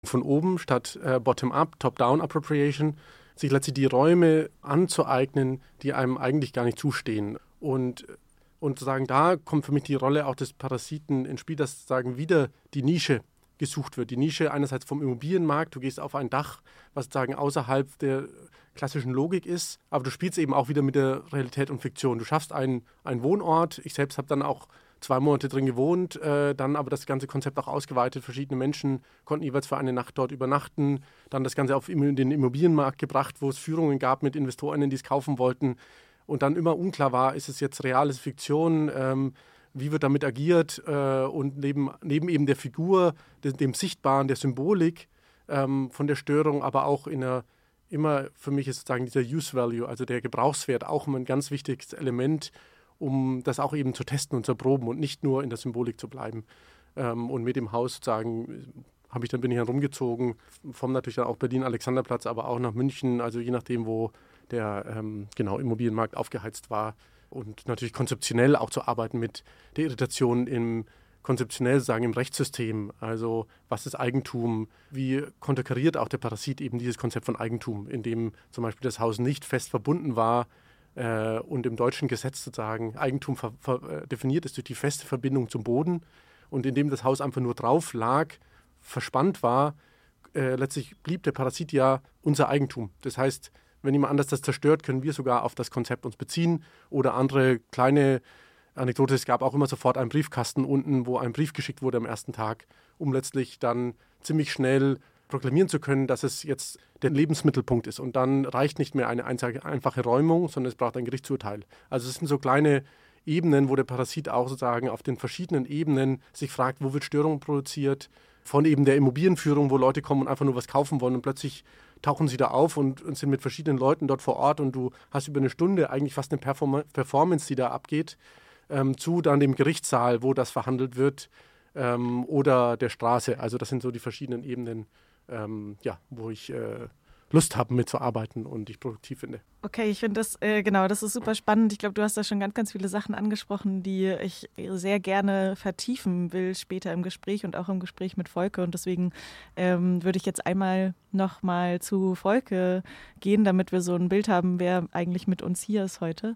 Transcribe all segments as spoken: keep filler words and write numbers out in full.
von oben statt äh, Bottom-up, Top-down-Appropriation, sich letztlich die Räume anzueignen, die einem eigentlich gar nicht zustehen. Und, und sagen, da kommt für mich die Rolle auch des Parasiten ins Spiel, dass sagen wieder die Nische gesucht wird. Die Nische einerseits vom Immobilienmarkt, du gehst auf ein Dach, was sagen außerhalb der klassischen Logik ist, aber du spielst eben auch wieder mit der Realität und Fiktion. Du schaffst einen, einen Wohnort, ich selbst habe dann auch zwei Monate drin gewohnt, äh, dann aber das ganze Konzept auch ausgeweitet. Verschiedene Menschen konnten jeweils für eine Nacht dort übernachten. Dann das Ganze auf den Immobilienmarkt gebracht, wo es Führungen gab mit Investorinnen, die es kaufen wollten. Und dann immer unklar war, ist es jetzt real, ist es Fiktion, ähm, wie wird damit agiert? Äh, und neben, neben eben der Figur, dem, dem Sichtbaren, der Symbolik ähm, von der Störung, aber auch in einer, immer für mich ist sozusagen dieser Use Value, also der Gebrauchswert, auch immer ein ganz wichtiges Element, um das auch eben zu testen und zu erproben und nicht nur in der Symbolik zu bleiben. Ähm, und mit dem Haus sozusagen habe ich dann bin ich dann rumgezogen, vom natürlich dann auch Berlin-Alexanderplatz, aber auch nach München, also je nachdem, wo der ähm, genau, Immobilienmarkt aufgeheizt war. Und natürlich konzeptionell auch zu arbeiten mit der Irritation im konzeptionell sagen im Rechtssystem. Also was ist Eigentum? Wie konterkariert auch der Parasit eben dieses Konzept von Eigentum, in dem zum Beispiel das Haus nicht fest verbunden war, Äh, und im deutschen Gesetz sozusagen Eigentum ver, ver, äh, definiert ist durch die feste Verbindung zum Boden und indem das Haus einfach nur drauf lag, verspannt war, äh, letztlich blieb der Parasit ja unser Eigentum. Das heißt, wenn jemand anders das zerstört, können wir sogar auf das Konzept uns beziehen oder andere kleine Anekdote, es gab auch immer sofort einen Briefkasten unten, wo ein Brief geschickt wurde am ersten Tag, um letztlich dann ziemlich schnell proklamieren zu können, dass es jetzt der Lebensmittelpunkt ist. Und dann reicht nicht mehr eine einfache Räumung, sondern es braucht ein Gerichtsurteil. Also es sind so kleine Ebenen, wo der Parasit auch sozusagen auf den verschiedenen Ebenen sich fragt, wo wird Störung produziert, von eben der Immobilienführung, wo Leute kommen und einfach nur was kaufen wollen und plötzlich tauchen sie da auf und, und sind mit verschiedenen Leuten dort vor Ort und du hast über eine Stunde eigentlich fast eine Perform- Performance, die da abgeht, ähm, zu dann dem Gerichtssaal, wo das verhandelt wird, ähm, oder der Straße. Also das sind so die verschiedenen Ebenen, Ähm, ja, wo ich äh, Lust habe, mitzuarbeiten und ich produktiv finde. Okay, ich finde das, äh, genau, das ist super spannend. Ich glaube, du hast da schon ganz, ganz viele Sachen angesprochen, die ich sehr gerne vertiefen will später im Gespräch und auch im Gespräch mit Volker. Und deswegen ähm, würde ich jetzt einmal noch mal zu Volker gehen, damit wir so ein Bild haben, wer eigentlich mit uns hier ist heute.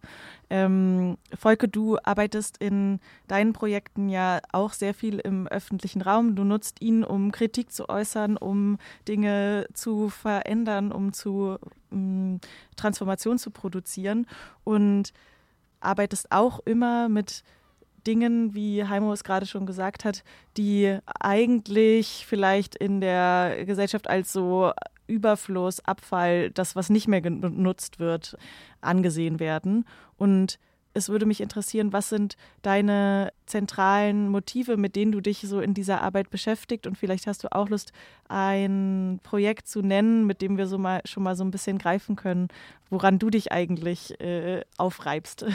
Ähm, Volker, du arbeitest in deinen Projekten ja auch sehr viel im öffentlichen Raum. Du nutzt ihn, um Kritik zu äußern, um Dinge zu verändern, um zu um, Transformation zu produzieren und arbeitest auch immer mit Dingen, wie Heimo es gerade schon gesagt hat, die eigentlich vielleicht in der Gesellschaft als so Überfluss, Abfall, das, was nicht mehr genutzt wird, angesehen werden. Und es würde mich interessieren, was sind deine zentralen Motive, mit denen du dich so in dieser Arbeit beschäftigt? Und vielleicht hast du auch Lust, ein Projekt zu nennen, mit dem wir so mal schon mal so ein bisschen greifen können, woran du dich eigentlich äh, aufreibst.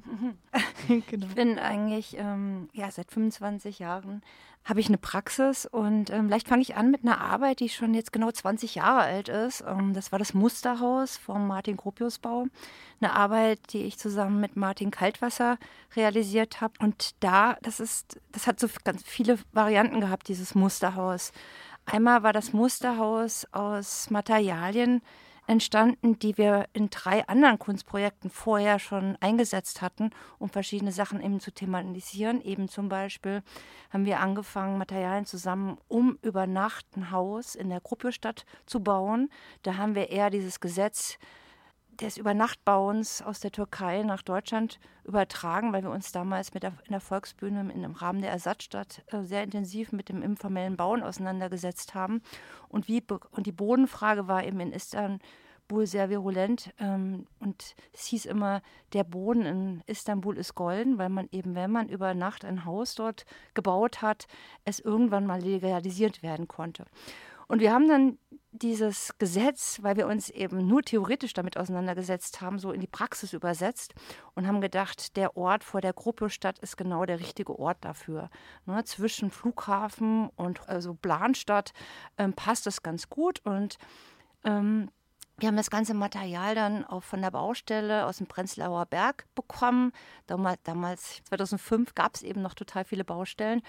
Genau. Ich bin eigentlich ähm, ja, seit fünfundzwanzig Jahren habe ich eine Praxis und ähm, vielleicht fange ich an mit einer Arbeit, die schon jetzt genau zwanzig Jahre alt ist. Ähm, das war das Musterhaus vom Martin-Gropius-Bau. Eine Arbeit, die ich zusammen mit Martin Kaltwasser realisiert habe. Und da, das ist, das hat so ganz viele Varianten gehabt, dieses Musterhaus. Einmal war das Musterhaus aus Materialien entstanden, die wir in drei anderen Kunstprojekten vorher schon eingesetzt hatten, um verschiedene Sachen eben zu thematisieren. Eben zum Beispiel haben wir angefangen, Materialien zusammen, um über Nacht ein Haus in der Gropiusstadt zu bauen. Da haben wir eher dieses Gesetz des Übernachtbauens aus der Türkei nach Deutschland übertragen, weil wir uns damals mit der, in der Volksbühne im Rahmen der Ersatzstadt äh, sehr intensiv mit dem informellen Bauen auseinandergesetzt haben. Und, wie, und die Bodenfrage war eben in Istanbul sehr virulent. Ähm, und es hieß immer, der Boden in Istanbul ist golden, weil man eben, wenn man über Nacht ein Haus dort gebaut hat, es irgendwann mal legalisiert werden konnte. Und wir haben dann dieses Gesetz, weil wir uns eben nur theoretisch damit auseinandergesetzt haben, so in die Praxis übersetzt und haben gedacht, der Ort vor der Gropiusstadt ist genau der richtige Ort dafür. Ne, zwischen Flughafen und also Planstadt ähm, passt das ganz gut und ähm, wir haben das ganze Material dann auch von der Baustelle aus dem Prenzlauer Berg bekommen. Damals, damals zweitausendfünf, gab es eben noch total viele Baustellen.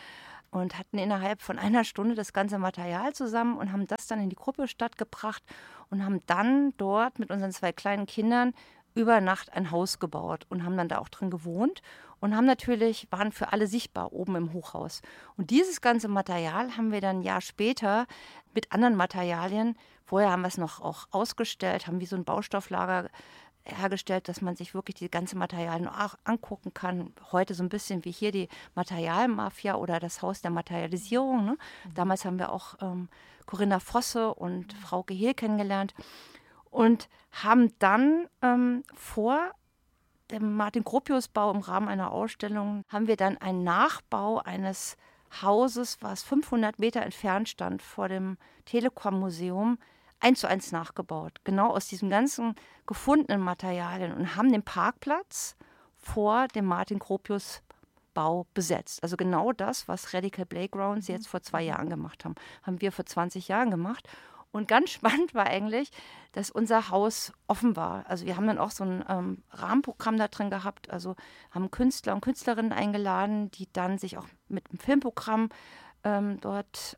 und hatten innerhalb von einer Stunde das ganze Material zusammen und haben das dann in die Gruppestadt gebracht und haben dann dort mit unseren zwei kleinen Kindern über Nacht ein Haus gebaut und haben dann da auch drin gewohnt und haben natürlich, waren für alle sichtbar oben im Hochhaus. Und dieses ganze Material haben wir dann ein Jahr später mit anderen Materialien, vorher haben wir es noch auch ausgestellt, haben wie so ein Baustofflager hergestellt, dass man sich wirklich die ganzen Materialien auch angucken kann. Heute so ein bisschen wie hier die Materialmafia oder das Haus der Materialisierung. Ne? Mhm. Damals haben wir auch ähm, Corinna Fosse und Frauke Hehl kennengelernt und haben dann ähm, vor dem Martin-Gropius-Bau im Rahmen einer Ausstellung, haben wir dann einen Nachbau eines Hauses, was fünfhundert Meter entfernt stand, vor dem Telekom-Museum, eins zu eins nachgebaut, genau aus diesem ganzen gefundenen Materialien und haben den Parkplatz vor dem Martin-Gropius-Bau besetzt. Also genau das, was Radical Playgrounds jetzt vor zwei Jahren gemacht haben, haben wir vor zwanzig Jahren gemacht. Und ganz spannend war eigentlich, dass unser Haus offen war. Also wir haben dann auch so ein ähm, Rahmenprogramm da drin gehabt, also haben Künstler und Künstlerinnen eingeladen, die dann sich auch mit einem Filmprogramm ähm, dort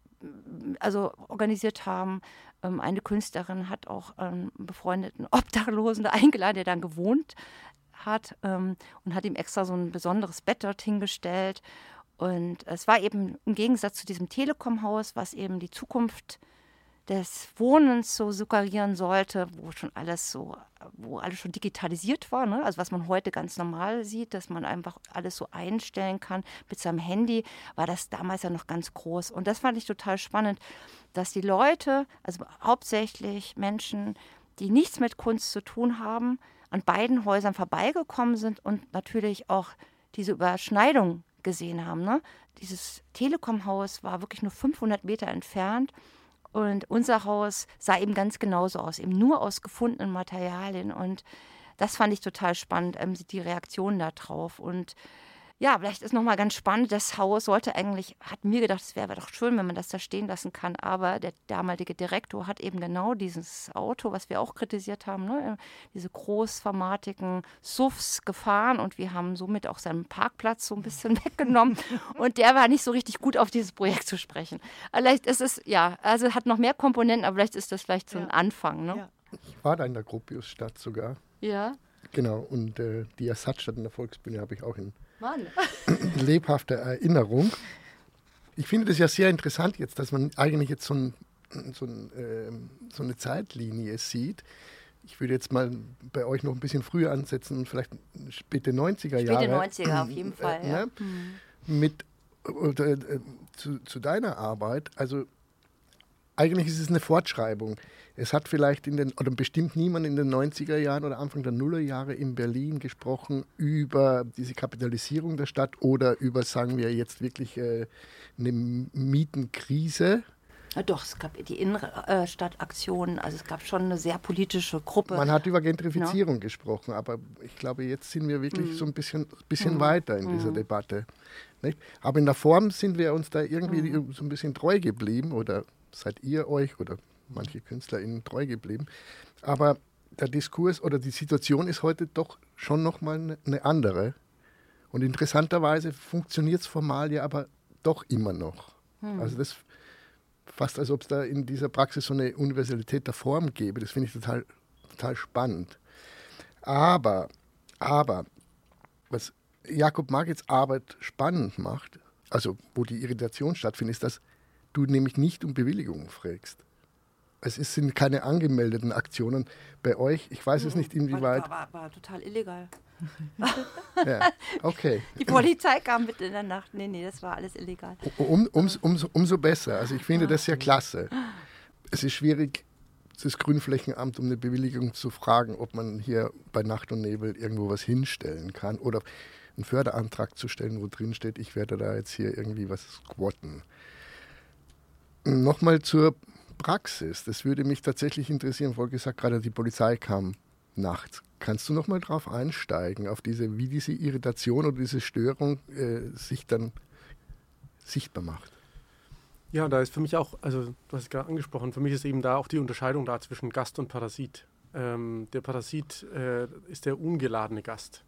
also organisiert haben. Ähm, eine Künstlerin hat auch einen befreundeten Obdachlosen da eingeladen, der dann gewohnt hat ähm, und hat ihm extra so ein besonderes Bett dort hingestellt. Und es war eben im Gegensatz zu diesem Telekom-Haus, was eben die Zukunft des Wohnens so suggerieren sollte, wo schon alles so, wo alles schon digitalisiert war, ne? Also was man heute ganz normal sieht, dass man einfach alles so einstellen kann mit seinem Handy, war das damals ja noch ganz groß. Und das fand ich total spannend, dass die Leute, also hauptsächlich Menschen, die nichts mit Kunst zu tun haben, an beiden Häusern vorbeigekommen sind und natürlich auch diese Überschneidung gesehen haben, ne? Dieses Telekom-Haus war wirklich nur fünfhundert Meter entfernt. Und unser Haus sah eben ganz genauso aus, eben nur aus gefundenen Materialien. Und das fand ich total spannend, ähm, die Reaktion da drauf. Und ja, vielleicht ist nochmal ganz spannend, das Haus sollte eigentlich, hat mir gedacht, es wäre doch schön, wenn man das da stehen lassen kann. Aber der damalige Direktor hat eben genau dieses Auto, was wir auch kritisiert haben, ne, diese großformatigen S U Vs gefahren. Und wir haben somit auch seinen Parkplatz so ein bisschen weggenommen. Und der war nicht so richtig gut auf dieses Projekt zu sprechen. Vielleicht ist es, ja, also hat noch mehr Komponenten, aber vielleicht ist das vielleicht so ein ja. Anfang. Ne? Ja. Ich war da in der Gropiusstadt sogar. Ja. Genau, und äh, die Ersatzstadt in der Volksbühne habe ich auch in Mann. lebhafte Erinnerung. Ich finde das ja sehr interessant jetzt, dass man eigentlich jetzt so, ein, so, ein, äh, so eine Zeitlinie sieht. Ich würde jetzt mal bei euch noch ein bisschen früher ansetzen und vielleicht späte neunziger Jahre. Späte neunziger auf jeden Fall, äh, ja. Ne? Mhm. Mit, äh, äh, zu, zu deiner Arbeit, also eigentlich ist es eine Fortschreibung. Es hat vielleicht in den, oder bestimmt niemand in den neunziger Jahren oder Anfang der Nullerjahre in Berlin gesprochen über diese Kapitalisierung der Stadt oder über, sagen wir jetzt wirklich, äh, eine Mietenkrise. Ja, doch, es gab die Innenstadtaktionen, also es gab schon eine sehr politische Gruppe. Man hat über Gentrifizierung ja. gesprochen, aber ich glaube, jetzt sind wir wirklich mhm. so ein bisschen, bisschen mhm. weiter in dieser mhm. Debatte. Nicht? Aber in der Form sind wir uns da irgendwie mhm. so ein bisschen treu geblieben oder seid ihr euch oder manche KünstlerInnen treu geblieben. Aber der Diskurs oder die Situation ist heute doch schon nochmal eine andere. Und interessanterweise funktioniert es formal ja aber doch immer noch. Hm. Also das fast, als ob es da in dieser Praxis so eine Universalität der Form gäbe. Das finde ich total, total spannend. Aber, aber, was Jakob Margits Arbeit spannend macht, also wo die Irritation stattfindet, ist, dass du nämlich nicht um Bewilligungen fragst. Es ist, sind keine angemeldeten Aktionen bei euch. Ich weiß es nicht, inwieweit. War, war, war total illegal. Ja, okay. Die Polizei kam mitten in der Nacht. Nee, nee, das war alles illegal. Um, um, umso, umso besser. Also ich finde das sehr klasse. Es ist schwierig, das Grünflächenamt um eine Bewilligung zu fragen, ob man hier bei Nacht und Nebel irgendwo was hinstellen kann oder einen Förderantrag zu stellen, wo drin steht, ich werde da jetzt hier irgendwie was squatten. Nochmal zur Praxis. Das würde mich tatsächlich interessieren. Volker gesagt, gerade die Polizei kam nachts. Kannst du noch mal drauf einsteigen, auf diese, wie diese Irritation oder diese Störung äh, sich dann sichtbar macht? Ja, da ist für mich auch, also du hast es gerade angesprochen, für mich ist eben da auch die Unterscheidung da zwischen Gast und Parasit. Ähm, der Parasit äh, ist der ungeladene Gast.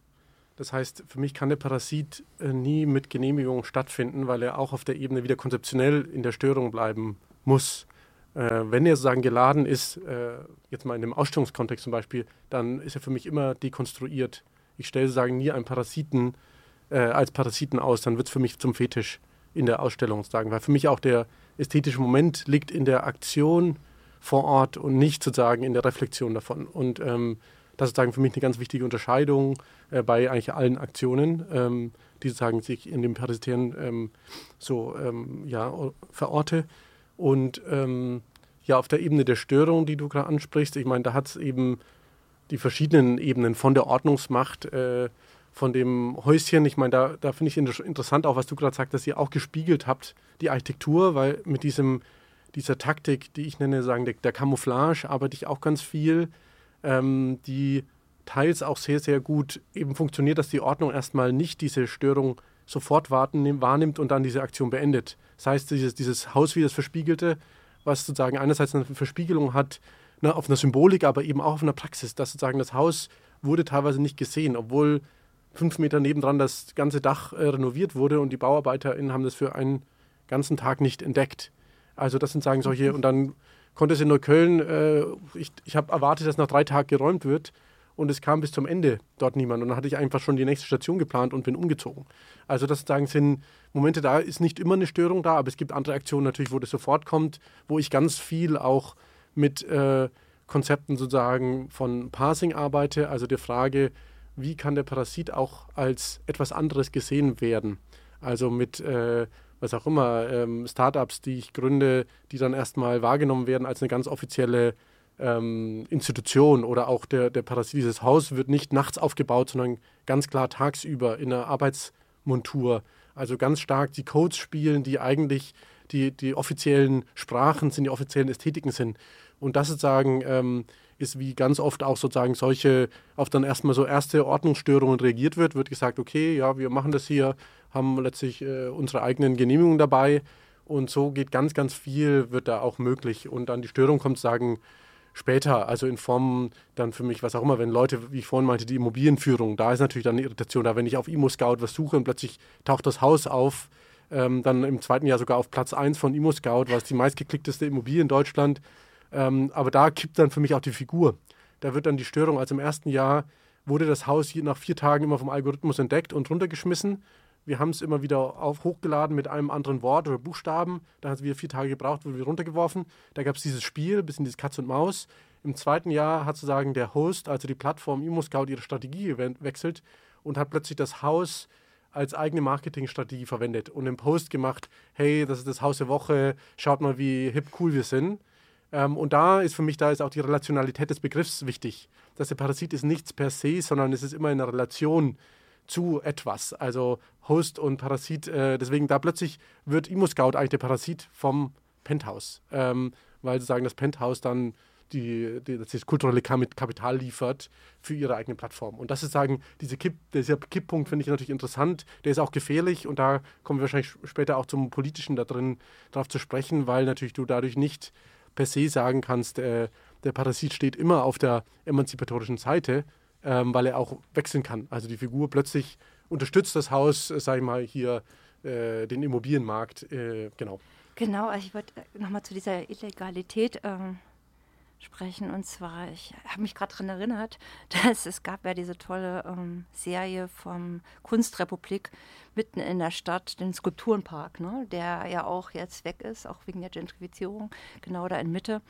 Das heißt, für mich kann der Parasit äh, nie mit Genehmigung stattfinden, weil er auch auf der Ebene wieder konzeptionell in der Störung bleiben muss. Äh, wenn er sozusagen geladen ist, äh, jetzt mal in dem Ausstellungskontext zum Beispiel, dann ist er für mich immer dekonstruiert. Ich stelle sozusagen nie einen Parasiten äh, als Parasiten aus, dann wird es für mich zum Fetisch in der Ausstellung sozusagen, weil für mich auch der ästhetische Moment liegt in der Aktion vor Ort und nicht sozusagen in der Reflexion davon. Und ähm, das ist sozusagen für mich eine ganz wichtige Unterscheidung äh, bei eigentlich allen Aktionen, ähm, die sozusagen sich in dem Parasitären ähm, so ähm, ja, verorte. Und ähm, ja, auf der Ebene der Störung, die du gerade ansprichst, ich meine, da hat es eben die verschiedenen Ebenen von der Ordnungsmacht, äh, von dem Häuschen. Ich meine, da, da finde ich inter- interessant auch, was du gerade sagst, dass ihr auch gespiegelt habt, die Architektur, weil mit diesem, dieser Taktik, die ich nenne, sagen, der, der Camouflage, arbeite ich auch ganz viel, ähm, die teils auch sehr, sehr gut eben funktioniert, dass die Ordnung erstmal nicht diese Störung sofort warten, wahrnimmt und dann diese Aktion beendet. Das heißt, dieses, dieses Haus wie das Verspiegelte, was sozusagen einerseits eine Verspiegelung hat, ne, auf einer Symbolik, aber eben auch auf einer Praxis, dass sozusagen das Haus wurde teilweise nicht gesehen, obwohl fünf Meter nebendran das ganze Dach äh, renoviert wurde und die BauarbeiterInnen haben das für einen ganzen Tag nicht entdeckt. Also das sind sagen solche, und dann konnte es in Neukölln, äh, ich, ich habe erwartet, dass nach drei Tagen geräumt wird und es kam bis zum Ende dort niemand und dann hatte ich einfach schon die nächste Station geplant und bin umgezogen. Also das sagen sind Momente, da ist nicht immer eine Störung da, aber es gibt andere Aktionen natürlich, wo das sofort kommt, wo ich ganz viel auch mit äh, Konzepten sozusagen von Parsing arbeite, also der Frage, wie kann der Parasit auch als etwas anderes gesehen werden? Also mit, äh, was auch immer, ähm, Startups, die ich gründe, die dann erstmal wahrgenommen werden als eine ganz offizielle ähm, Institution oder auch der, der Parasit, dieses Haus wird nicht nachts aufgebaut, sondern ganz klar tagsüber in einer Arbeitsmontur. Also ganz stark die Codes spielen, die eigentlich die, die offiziellen Sprachen sind, die offiziellen Ästhetiken sind. Und das sozusagen ähm, ist wie ganz oft auch sozusagen solche, auf dann erstmal so erste Ordnungsstörungen reagiert wird, wird gesagt, okay, ja, wir machen das hier, haben letztlich äh, unsere eigenen Genehmigungen dabei und so geht ganz, ganz viel, wird da auch möglich. Und dann die Störung kommt sagen später, also in Form dann für mich, was auch immer, wenn Leute, wie ich vorhin meinte, die Immobilienführung, da ist natürlich dann eine Irritation da, wenn ich auf ImmoScout was suche und plötzlich taucht das Haus auf, ähm, dann im zweiten Jahr sogar auf Platz eins von ImmoScout, was die meistgeklickteste Immobilie in Deutschland. Ähm, aber da kippt dann für mich auch die Figur. Da wird dann die Störung, also im ersten Jahr wurde das Haus nach vier Tagen immer vom Algorithmus entdeckt und runtergeschmissen. Wir haben es immer wieder auf, hochgeladen mit einem anderen Wort oder Buchstaben. Da hat es wieder vier Tage gebraucht, wurde wieder runtergeworfen. Da gab es dieses Spiel, ein bisschen dieses Katz und Maus. Im zweiten Jahr hat sozusagen der Host, also die Plattform ImmoScout, ihre Strategie gewechselt und hat plötzlich das Haus als eigene Marketingstrategie verwendet und einen Post gemacht, hey, das ist das Haus der Woche, schaut mal, wie hip cool wir sind. Ähm, und da ist für mich, da ist auch die Relationalität des Begriffs wichtig. Dass der Parasit ist nichts per se, sondern es ist immer in einer Relation zu etwas. Also Host und Parasit, äh, deswegen da plötzlich wird ImmoScout eigentlich der Parasit vom Penthouse. Ähm, weil sozusagen das Penthouse dann die, die, das kulturelle Kapital liefert für ihre eigene Plattform. Und das ist sagen, diese Kipp, dieser Kipppunkt finde ich natürlich interessant, der ist auch gefährlich und da kommen wir wahrscheinlich später auch zum Politischen da drin drauf zu sprechen, weil natürlich du dadurch nicht per se sagen kannst, äh, der Parasit steht immer auf der emanzipatorischen Seite, ähm, weil er auch wechseln kann. Also die Figur plötzlich unterstützt das Haus, äh, sag ich mal, hier äh, den Immobilienmarkt, äh, genau. Genau, also ich wollte nochmal zu dieser Illegalität ähm, sprechen. Und zwar, ich habe mich gerade daran erinnert, dass es gab ja diese tolle ähm, Serie vom Kunstrepublik mitten in der Stadt, den Skulpturenpark, ne, der ja auch jetzt weg ist, auch wegen der Gentrifizierung, genau da in Mitte.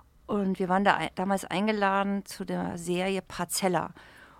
Und wir waren da ein, damals eingeladen zu der Serie Parzella.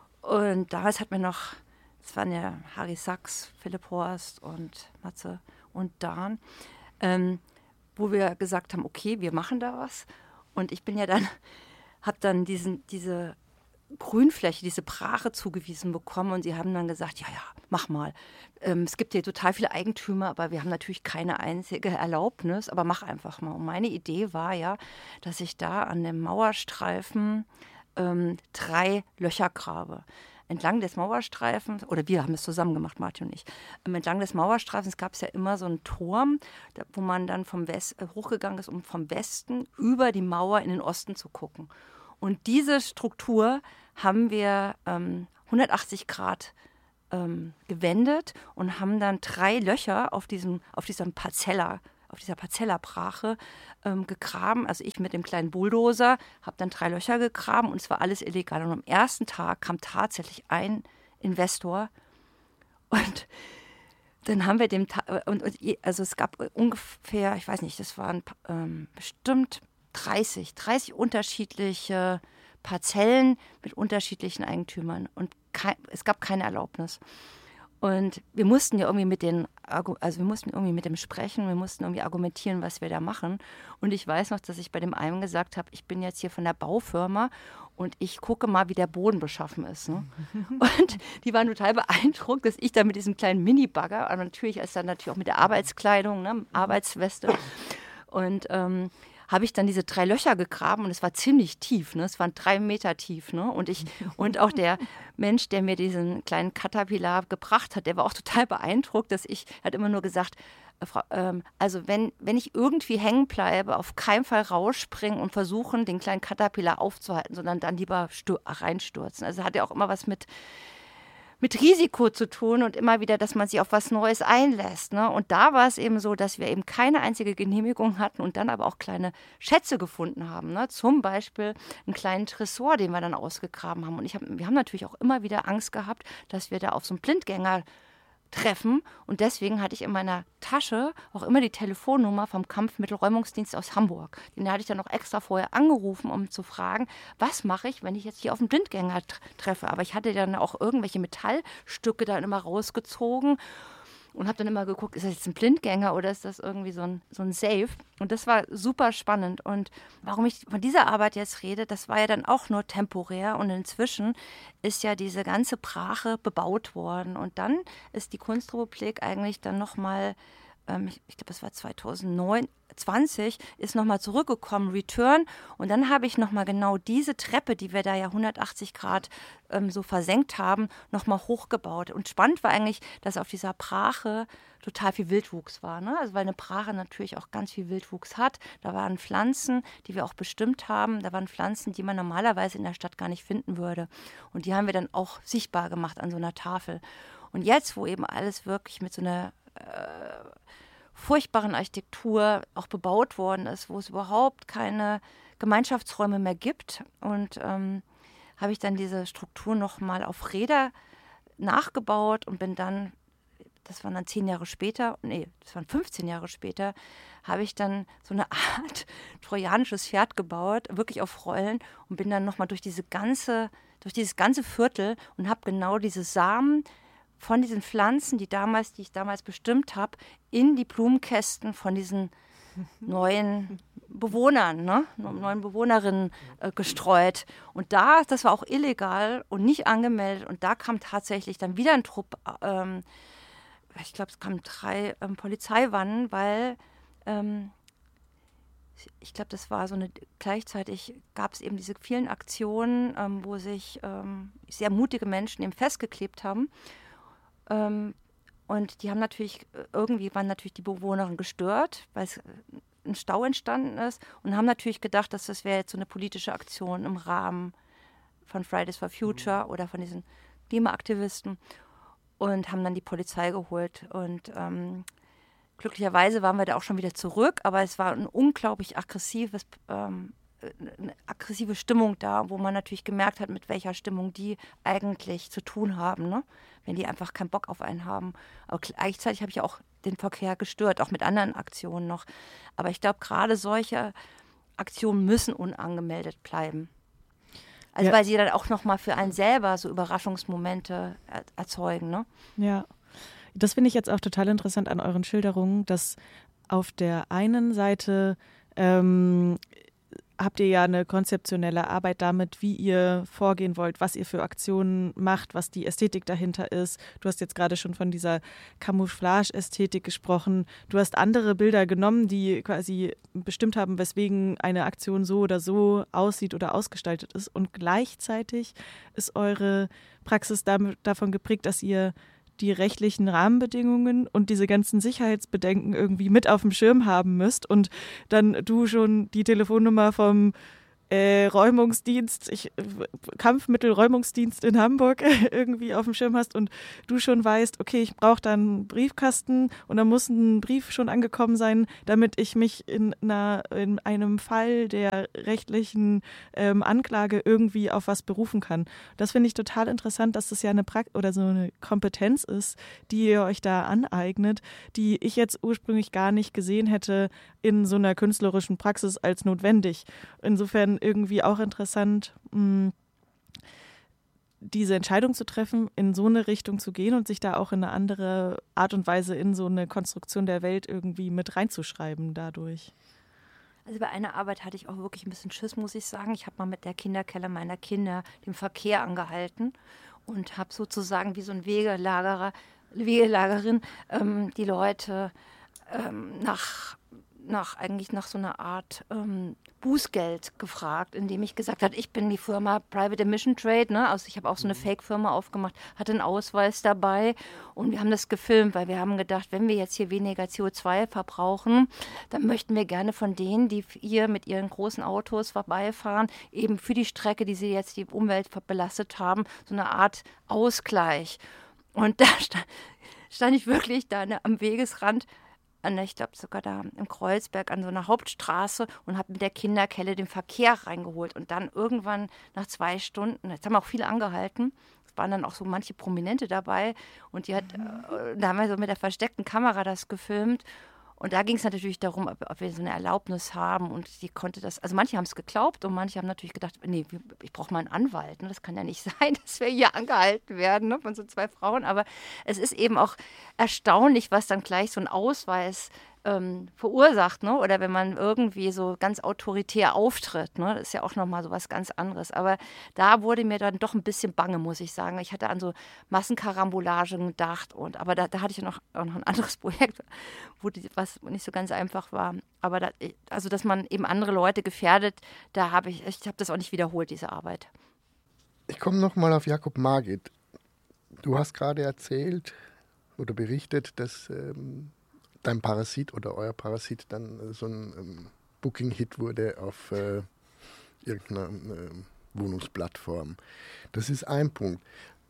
Und damals hat mir noch, das waren ja Harry Sachs, Philipp Horst und Matze und Dan, ähm, wo wir gesagt haben, okay, wir machen da was. Und ich bin ja dann, habe dann diesen, diese Grünfläche, diese Brache zugewiesen bekommen und sie haben dann gesagt, ja, ja, mach mal. Ähm, es gibt hier total viele Eigentümer, aber wir haben natürlich keine einzige Erlaubnis, aber mach einfach mal. Und meine Idee war ja, dass ich da an dem Mauerstreifen ähm, drei Löcher grabe. Entlang des Mauerstreifens, oder wir haben es zusammen gemacht, Martin und ich, ähm, entlang des Mauerstreifens gab es ja immer so einen Turm, da, wo man dann vom West, äh, hochgegangen ist, um vom Westen über die Mauer in den Osten zu gucken. Und diese Struktur haben wir ähm, hundertachtzig Grad ähm, gewendet und haben dann drei Löcher auf diesem, auf diesem Parzella, auf dieser Parzellabrache ähm, gegraben. Also ich mit dem kleinen Bulldozer habe dann drei Löcher gegraben und es war alles illegal. Und am ersten Tag kam tatsächlich ein Investor und dann haben wir dem, Ta- und, und also es gab ungefähr, ich weiß nicht, das waren ähm, bestimmt dreißig, dreißig unterschiedliche Parzellen mit unterschiedlichen Eigentümern und kein, es gab keine Erlaubnis. Und wir mussten ja irgendwie mit den, also wir mussten irgendwie mit dem sprechen, wir mussten irgendwie argumentieren, was wir da machen. Und ich weiß noch, dass ich bei dem einen gesagt habe, ich bin jetzt hier von der Baufirma und ich gucke mal, wie der Boden beschaffen ist. Ne? Und die waren total beeindruckt, dass ich da mit diesem kleinen Mini-Bagger, aber natürlich ist dann natürlich auch mit der Arbeitskleidung, ne, Arbeitsweste. Und ähm, habe ich dann diese drei Löcher gegraben und es war ziemlich tief, ne? Es waren drei Meter tief. Ne? Und, ich, und auch der Mensch, der mir diesen kleinen Caterpillar gebracht hat, der war auch total beeindruckt, dass ich, er hat immer nur gesagt, äh, Frau, ähm, also wenn, wenn ich irgendwie hängen bleibe, auf keinen Fall rausspringen und versuchen, den kleinen Caterpillar aufzuhalten, sondern dann lieber stür- reinstürzen. Also hat er auch immer was mit mit Risiko zu tun und immer wieder, dass man sich auf was Neues einlässt. Ne? Und da war es eben so, dass wir eben keine einzige Genehmigung hatten und dann aber auch kleine Schätze gefunden haben. Ne? Zum Beispiel einen kleinen Tresor, den wir dann ausgegraben haben. Und ich hab, wir haben natürlich auch immer wieder Angst gehabt, dass wir da auf so einen Blindgänger treffen. Und deswegen hatte ich in meiner Tasche auch immer die Telefonnummer vom Kampfmittelräumungsdienst aus Hamburg. Den hatte ich dann noch extra vorher angerufen, um zu fragen, was mache ich, wenn ich jetzt hier auf einen Blindgänger t- treffe. Aber ich hatte dann auch irgendwelche Metallstücke dann immer rausgezogen und habe dann immer geguckt, ist das jetzt ein Blindgänger oder ist das irgendwie so ein, so ein Safe? Und das war super spannend. Und warum ich von dieser Arbeit jetzt rede, das war ja dann auch nur temporär. Und inzwischen ist ja diese ganze Brache bebaut worden. Und dann ist die Kunstrepublik eigentlich dann nochmal, ähm, ich, ich glaube, das war zweitausendneun, zwanzig, ist nochmal zurückgekommen, Return. Und dann habe ich nochmal genau diese Treppe, die wir da ja hundertachtzig Grad ähm, so versenkt haben, nochmal hochgebaut. Und spannend war eigentlich, dass auf dieser Brache total viel Wildwuchs war. Ne? Also weil eine Brache natürlich auch ganz viel Wildwuchs hat. Da waren Pflanzen, die wir auch bestimmt haben. Da waren Pflanzen, die man normalerweise in der Stadt gar nicht finden würde. Und die haben wir dann auch sichtbar gemacht an so einer Tafel. Und jetzt, wo eben alles wirklich mit so einer äh, furchtbaren Architektur auch bebaut worden ist, wo es überhaupt keine Gemeinschaftsräume mehr gibt. Und ähm, habe ich dann diese Struktur nochmal auf Räder nachgebaut und bin dann, das waren dann zehn Jahre später, nee, das waren fünfzehn Jahre später, habe ich dann so eine Art trojanisches Pferd gebaut, wirklich auf Rollen und bin dann nochmal durch diese ganze, durch dieses ganze Viertel und habe genau diese Samen von diesen Pflanzen, die damals, die ich damals bestimmt habe, in die Blumenkästen von diesen neuen Bewohnern, ne? neuen Bewohnerinnen äh, gestreut. Und da, das war auch illegal und nicht angemeldet. Und da kam tatsächlich dann wieder ein Trupp, ähm, ich glaube, es kamen drei ähm, Polizeiwannen, weil ähm, ich glaube, das war so eine, gleichzeitig gab es eben diese vielen Aktionen, ähm, wo sich ähm, sehr mutige Menschen eben festgeklebt haben. Ähm, und die haben natürlich, irgendwie waren natürlich die Bewohnerinnen gestört, weil es ein Stau entstanden ist und haben natürlich gedacht, dass das wäre jetzt so eine politische Aktion im Rahmen von Fridays for Future mhm. oder von diesen Klimaaktivisten und haben dann die Polizei geholt. Und ähm, glücklicherweise waren wir da auch schon wieder zurück, aber es war ein unglaublich aggressives ähm, eine aggressive Stimmung da, wo man natürlich gemerkt hat, mit welcher Stimmung die eigentlich zu tun haben, ne? Wenn die einfach keinen Bock auf einen haben. Aber gleichzeitig habe ich auch den Verkehr gestört, auch mit anderen Aktionen noch. Aber ich glaube, gerade solche Aktionen müssen unangemeldet bleiben. Also ja. Weil sie dann auch nochmal für einen selber so Überraschungsmomente er- erzeugen, ne? Ja, das finde ich jetzt auch total interessant an euren Schilderungen, dass auf der einen Seite ähm, habt ihr ja eine konzeptionelle Arbeit damit, wie ihr vorgehen wollt, was ihr für Aktionen macht, was die Ästhetik dahinter ist. Du hast jetzt gerade schon von dieser Camouflage-Ästhetik gesprochen. Du hast andere Bilder genommen, die quasi bestimmt haben, weswegen eine Aktion so oder so aussieht oder ausgestaltet ist. Und gleichzeitig ist eure Praxis damit, davon geprägt, dass ihr die rechtlichen Rahmenbedingungen und diese ganzen Sicherheitsbedenken irgendwie mit auf dem Schirm haben müsst und dann du schon die Telefonnummer vom äh, Räumungsdienst, ich, Kampfmittelräumungsdienst in Hamburg irgendwie auf dem Schirm hast und du schon weißt, okay, ich brauche da einen Briefkasten und da muss ein Brief schon angekommen sein, damit ich mich in, einer, in einem Fall der rechtlichen ähm, Anklage irgendwie auf was berufen kann. Das finde ich total interessant, dass das ja eine Prakt- oder so eine Kompetenz ist, die ihr euch da aneignet, die ich jetzt ursprünglich gar nicht gesehen hätte in so einer künstlerischen Praxis als notwendig. Insofern irgendwie auch interessant, mh, diese Entscheidung zu treffen, in so eine Richtung zu gehen und sich da auch in eine andere Art und Weise in so eine Konstruktion der Welt irgendwie mit reinzuschreiben dadurch. Also bei einer Arbeit hatte ich auch wirklich ein bisschen Schiss, muss ich sagen. Ich habe mal mit der Kinderkelle meiner Kinder den Verkehr angehalten und habe sozusagen wie so ein Wegelagerer, Wegelagerin ähm, die Leute ähm, nach nach eigentlich nach so einer Art ähm, Bußgeld gefragt, indem ich gesagt habe, ich bin die Firma Private Emission Trade, ne? Also ich habe auch so eine Fake-Firma aufgemacht, hatte einen Ausweis dabei und wir haben das gefilmt, weil wir haben gedacht, wenn wir jetzt hier weniger C O zwei verbrauchen, dann möchten wir gerne von denen, die hier mit ihren großen Autos vorbeifahren, eben für die Strecke, die sie jetzt die Umwelt belastet haben, so eine Art Ausgleich. Und da stand, stand ich wirklich da ne, am Wegesrand, an, ich glaube sogar da im Kreuzberg an so einer Hauptstraße und habe mit der Kinderkelle den Verkehr reingeholt. Und dann irgendwann nach zwei Stunden, jetzt haben auch viele angehalten, es waren dann auch so manche Prominente dabei und die hat, äh, da haben wir so mit der versteckten Kamera das gefilmt. Und da ging es natürlich darum, ob, ob wir so eine Erlaubnis haben und die konnte das, also manche haben es geglaubt und manche haben natürlich gedacht, nee, ich brauche mal einen Anwalt, ne? Das kann ja nicht sein, dass wir hier angehalten werden, ne? Von so zwei Frauen, aber es ist eben auch erstaunlich, was dann gleich so ein Ausweis ähm, verursacht, ne? Oder wenn man irgendwie so ganz autoritär auftritt, ne? Das ist ja auch nochmal so was ganz anderes, aber da wurde mir dann doch ein bisschen bange, muss ich sagen. Ich hatte an so Massenkarambolagen gedacht, und, aber da, da hatte ich noch, auch noch ein anderes Projekt, wo die, was nicht so ganz einfach war. Aber da, also, dass man eben andere Leute gefährdet, da habe ich, ich habe das auch nicht wiederholt, diese Arbeit. Ich komme nochmal auf Jakob Margit. Du hast gerade erzählt oder berichtet, dass ähm, dein Parasit oder euer Parasit dann so ein ähm, Booking-Hit wurde auf äh, irgendeiner äh, Wohnungsplattform. Das ist ein Punkt.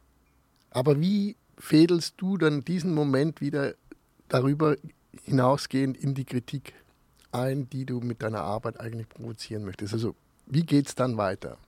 Aber wie fädelst du dann diesen Moment wieder darüber hinausgehend in die Kritik ein, die du mit deiner Arbeit eigentlich provozieren möchtest? Also wie geht es dann weiter?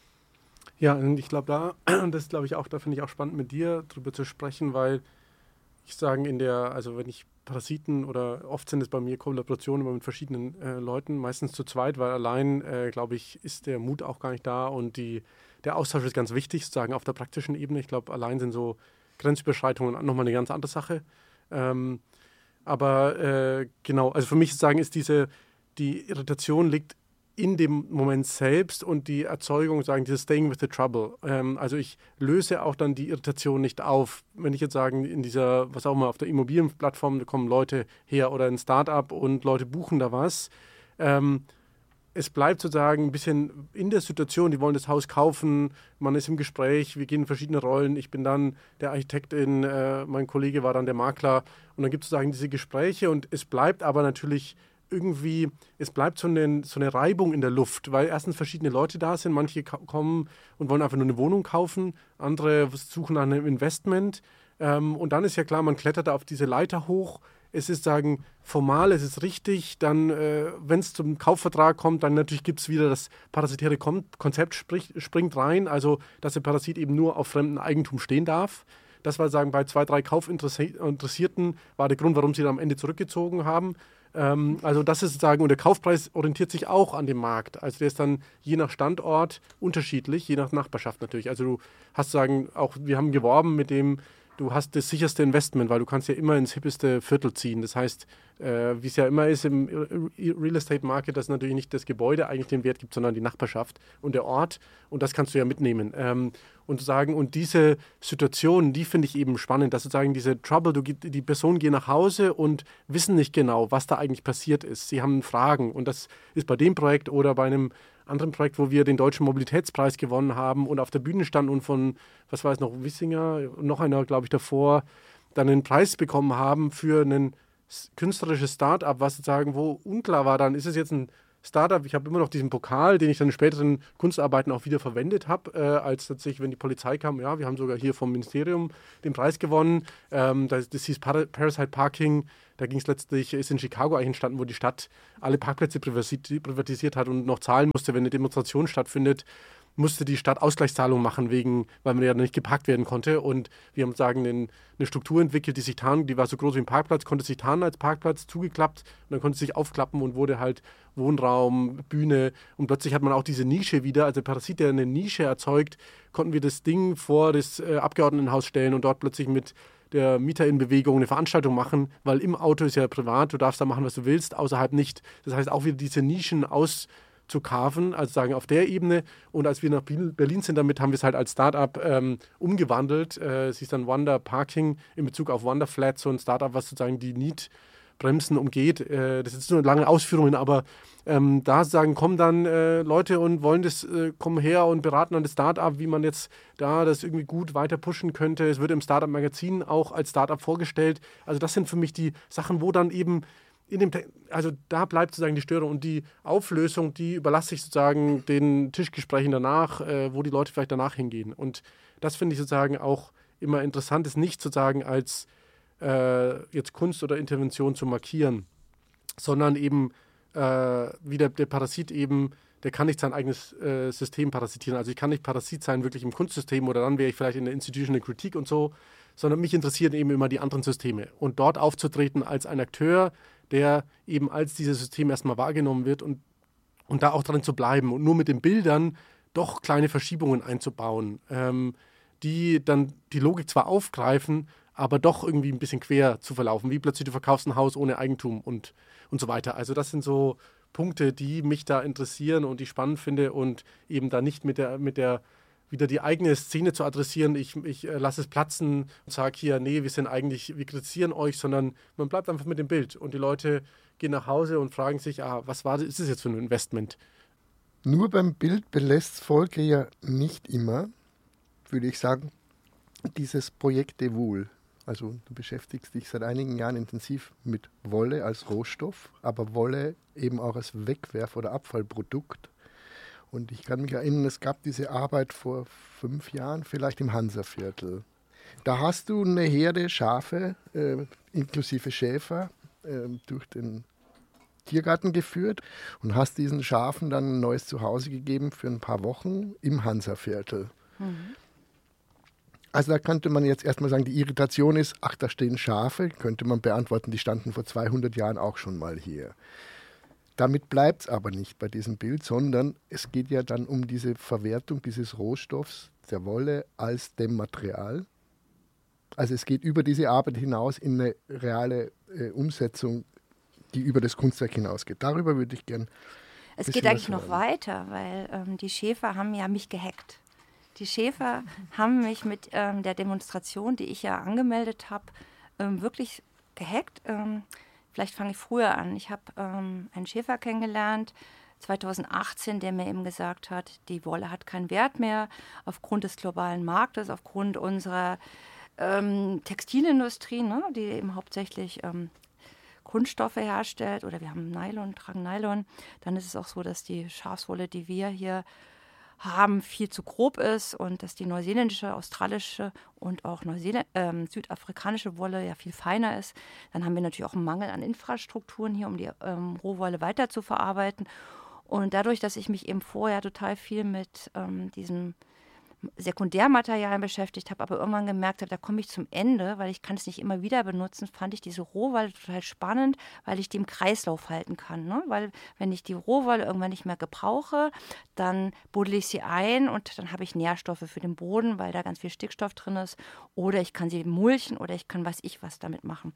Ja, und ich glaube, da, das glaube ich auch, da finde ich auch spannend, mit dir drüber zu sprechen, weil ich sagen, in der, also wenn ich Parasiten oder oft sind es bei mir Kollaborationen mit verschiedenen äh, Leuten, meistens zu zweit, weil allein, äh, glaube ich, ist der Mut auch gar nicht da und die, der Austausch ist ganz wichtig, sozusagen auf der praktischen Ebene. Ich glaube, allein sind so Grenzüberschreitungen nochmal eine ganz andere Sache. Ähm, aber äh, genau, also für mich sagen, ist diese, die Irritation liegt in dem Moment selbst und die Erzeugung, sagen, dieses Staying with the Trouble. Ähm, also ich löse auch dann die Irritation nicht auf. Wenn ich jetzt sagen, in dieser, was auch immer, auf der Immobilienplattform, da kommen Leute her oder ein Start-up und Leute buchen da was. Ähm, es bleibt sozusagen ein bisschen in der Situation, die wollen das Haus kaufen, man ist im Gespräch, wir gehen in verschiedene Rollen, ich bin dann der Architektin, äh, mein Kollege war dann der Makler und dann gibt es sozusagen diese Gespräche und es bleibt aber natürlich irgendwie, es bleibt so eine, so eine Reibung in der Luft, weil erstens verschiedene Leute da sind, manche ka- kommen und wollen einfach nur eine Wohnung kaufen, andere suchen nach einem Investment ähm, und dann ist ja klar, man klettert da auf diese Leiter hoch, es ist sagen, formal, es ist richtig, dann, äh, wenn es zum Kaufvertrag kommt, dann natürlich gibt es wieder das parasitäre Kon- Konzept sprich, springt rein, also dass der Parasit eben nur auf fremdem Eigentum stehen darf. Das war sagen, bei zwei, drei Kaufinteressierten war der Grund, warum sie dann am Ende zurückgezogen haben. Ähm, also das ist sozusagen, und der Kaufpreis orientiert sich auch an dem Markt. Also der ist dann je nach Standort unterschiedlich, je nach Nachbarschaft natürlich. Also du hast sagen, auch wir haben geworben mit dem, du hast das sicherste Investment, weil du kannst ja immer ins hippeste Viertel ziehen. Das heißt, äh, wie es ja immer ist im Real Estate Market, dass natürlich nicht das Gebäude eigentlich den Wert gibt, sondern die Nachbarschaft und der Ort. Und das kannst du ja mitnehmen. Ähm, und sagen, und diese Situation, die finde ich eben spannend, dass sozusagen diese Trouble, du, die Personen gehen nach Hause und wissen nicht genau, was da eigentlich passiert ist. Sie haben Fragen und das ist bei dem Projekt oder bei einem anderen Projekt, wo wir den Deutschen Mobilitätspreis gewonnen haben und auf der Bühne standen und von, was war es noch, Wissinger, noch einer, glaube ich, davor, dann einen Preis bekommen haben für ein künstlerisches Start-up, was sozusagen, wo unklar war, dann ist es jetzt ein Startup. Ich habe immer noch diesen Pokal, den ich dann in späteren Kunstarbeiten auch wieder verwendet habe, äh, als tatsächlich, wenn die Polizei kam, ja, wir haben sogar hier vom Ministerium den Preis gewonnen. Ähm, das, das hieß Par- Parasite Parking. Da ging es letztlich, ist in Chicago eigentlich entstanden, wo die Stadt alle Parkplätze privatisiert hat und noch zahlen musste, wenn eine Demonstration stattfindet, musste die Stadt Ausgleichszahlungen machen, wegen, weil man ja nicht geparkt werden konnte. Und wir haben sagen, eine Struktur entwickelt, die sich tarn, die war so groß wie ein Parkplatz, konnte sich tarnen als Parkplatz, zugeklappt und dann konnte es sich aufklappen und wurde halt Wohnraum, Bühne. Und plötzlich hat man auch diese Nische wieder, also der Parasit, der eine Nische erzeugt, konnten wir das Ding vor das äh, Abgeordnetenhaus stellen und dort plötzlich mit der Mieterinnenbewegung eine Veranstaltung machen, weil im Auto ist ja privat, du darfst da machen, was du willst, außerhalb nicht. Das heißt auch wieder diese Nischen aus zu carven, also sagen auf der Ebene. Und als wir nach Berlin sind damit, haben wir es halt als Startup ähm, umgewandelt. Äh, es ist dann Wonder Parking in Bezug auf Wonder Flat, so ein Startup, was sozusagen die Mietbremsen umgeht. Äh, das ist nur lange Ausführungen, aber ähm, da sagen, kommen dann äh, Leute und wollen das, äh, kommen her und beraten an das Startup, wie man jetzt da das irgendwie gut weiter pushen könnte. Es wird im Startup-Magazin auch als Startup vorgestellt. Also das sind für mich die Sachen, wo dann eben In dem, also da bleibt sozusagen die Störung und die Auflösung, die überlasse ich sozusagen den Tischgesprächen danach, äh, wo die Leute vielleicht danach hingehen. Und das finde ich sozusagen auch immer interessant, ist nicht sozusagen als äh, jetzt Kunst oder Intervention zu markieren, sondern eben äh, wie der, der Parasit eben, der kann nicht sein eigenes äh, System parasitieren. Also ich kann nicht Parasit sein wirklich im Kunstsystem oder dann wäre ich vielleicht in der Institutional Kritik und so, sondern mich interessieren eben immer die anderen Systeme. Und dort aufzutreten als ein Akteur, der eben als dieses System erstmal wahrgenommen wird und, und da auch dran zu bleiben und nur mit den Bildern doch kleine Verschiebungen einzubauen, ähm, die dann die Logik zwar aufgreifen, aber doch irgendwie ein bisschen quer zu verlaufen, wie plötzlich du verkaufst ein Haus ohne Eigentum und, und so weiter. Also das sind so Punkte, die mich da interessieren und die ich spannend finde und eben da nicht mit der, mit der wieder die eigene Szene zu adressieren, ich, ich äh, lasse es platzen und sage hier, nee, wir sind eigentlich, wir kritisieren euch, sondern man bleibt einfach mit dem Bild und die Leute gehen nach Hause und fragen sich, ah, was war das, ist das jetzt für ein Investment? Nur beim Bild belässt Volker ja nicht immer, würde ich sagen, dieses Projekt Devul. Also du beschäftigst dich seit einigen Jahren intensiv mit Wolle als Rohstoff, aber Wolle eben auch als Wegwerf- oder Abfallprodukt. Und ich kann mich erinnern, es gab diese Arbeit vor fünf Jahren, vielleicht im Hansaviertel. Da hast du eine Herde Schafe, äh, inklusive Schäfer, äh, durch den Tiergarten geführt und hast diesen Schafen dann ein neues Zuhause gegeben für ein paar Wochen im Hansaviertel. Mhm. Also da könnte man jetzt erstmal sagen, die Irritation ist, ach, da stehen Schafe, könnte man beantworten, die standen vor zweihundert Jahren auch schon mal hier. Damit bleibt es aber nicht bei diesem Bild, sondern es geht ja dann um diese Verwertung dieses Rohstoffs, der Wolle, als Dämmmaterial. Also es geht über diese Arbeit hinaus in eine reale äh, Umsetzung, die über das Kunstwerk hinausgeht. Darüber würde ich gerne. Es geht eigentlich noch weiter, weil ähm, die Schäfer haben ja mich gehackt. Die Schäfer haben mich mit ähm, der Demonstration, die ich ja angemeldet habe, ähm, wirklich gehackt. Ähm, Vielleicht fange ich früher an. Ich habe ähm, einen Schäfer kennengelernt, zweitausendachtzehn, der mir eben gesagt hat, die Wolle hat keinen Wert mehr aufgrund des globalen Marktes, aufgrund unserer ähm, Textilindustrie, ne, die eben hauptsächlich ähm, Kunststoffe herstellt. Oder wir haben Nylon, tragen Nylon. Dann ist es auch so, dass die Schafswolle, die wir hier haben, viel zu grob ist und dass die neuseeländische, australische und auch Neuseeland, ähm, südafrikanische Wolle ja viel feiner ist. Dann haben wir natürlich auch einen Mangel an Infrastrukturen hier, um die ähm, Rohwolle weiter zu verarbeiten. Und dadurch, dass ich mich eben vorher total viel mit ähm, diesem Sekundärmaterialien beschäftigt habe, aber irgendwann gemerkt habe, da komme ich zum Ende, weil ich kann es nicht immer wieder benutzen, fand ich diese Rohwolle total spannend, weil ich die im Kreislauf halten kann. Ne? Weil wenn ich die Rohwolle irgendwann nicht mehr gebrauche, dann buddel ich sie ein und dann habe ich Nährstoffe für den Boden, weil da ganz viel Stickstoff drin ist. Oder ich kann sie mulchen oder ich kann weiß ich was damit machen.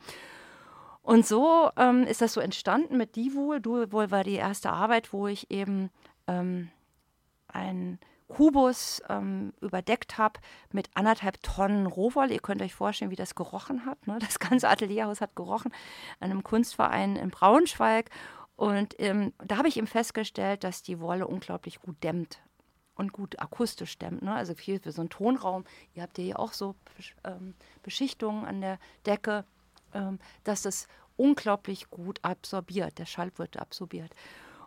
Und so ähm, ist das so entstanden mit Devul. Devul war die erste Arbeit, wo ich eben ähm, ein Kubus ähm, überdeckt habe mit anderthalb Tonnen Rohwolle. Ihr könnt euch vorstellen, wie das gerochen hat. Ne? Das ganze Atelierhaus hat gerochen an einem Kunstverein in Braunschweig. Und ähm, da habe ich eben festgestellt, dass die Wolle unglaublich gut dämmt und gut akustisch dämmt. Ne? Also viel für so einen Tonraum. Ihr habt ja hier auch so ähm, Beschichtungen an der Decke, ähm, dass das unglaublich gut absorbiert. Der Schall wird absorbiert.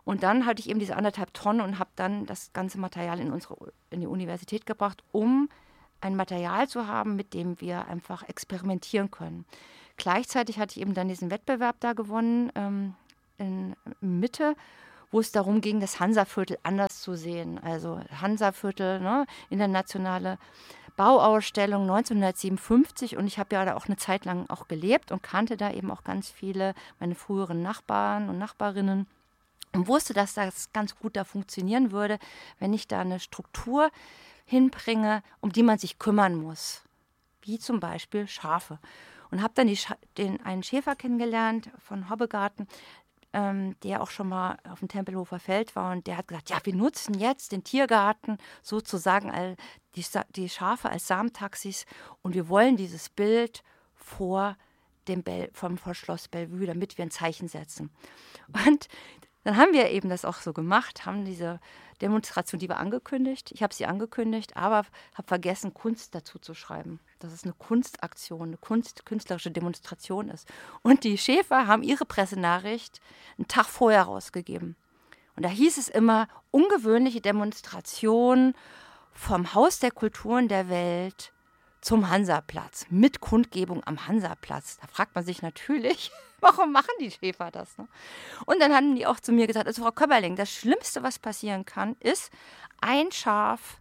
Und dann hatte ich eben diese anderthalb Tonnen und habe dann das ganze Material in, unsere, in die Universität gebracht, um ein Material zu haben, mit dem wir einfach experimentieren können. Gleichzeitig hatte ich eben dann diesen Wettbewerb da gewonnen, ähm, in Mitte, wo es darum ging, das Hansaviertel anders zu sehen. Also Hansaviertel, ne, internationale Bauausstellung neunzehnhundertsiebenundfünfzig, und ich habe ja da auch eine Zeit lang auch gelebt und kannte da eben auch ganz viele, meine früheren Nachbarn und Nachbarinnen, und wusste, dass das ganz gut da funktionieren würde, wenn ich da eine Struktur hinbringe, um die man sich kümmern muss, wie zum Beispiel Schafe. Und habe dann die Scha- den, einen Schäfer kennengelernt von Hobbegarten, ähm, der auch schon mal auf dem Tempelhofer Feld war, und der hat gesagt, ja, wir nutzen jetzt den Tiergarten sozusagen all die, die Schafe als Samentaxis, und wir wollen dieses Bild vor dem Bell, vom vor Schloss Bellevue, damit wir ein Zeichen setzen. Und dann haben wir eben das auch so gemacht, haben diese Demonstration, die war angekündigt. Ich habe sie angekündigt, aber habe vergessen, Kunst dazu zu schreiben. Dass es eine Kunstaktion, eine Kunst, künstlerische Demonstration ist. Und die Schäfer haben ihre Pressenachricht einen Tag vorher rausgegeben. Und da hieß es immer, ungewöhnliche Demonstration vom Haus der Kulturen der Welt zum Hansaplatz, mit Kundgebung am Hansaplatz. Da fragt man sich natürlich, warum machen die Schäfer das? Ne? Und dann haben die auch zu mir gesagt, also Frau Köberling, das Schlimmste, was passieren kann, ist, ein Schaf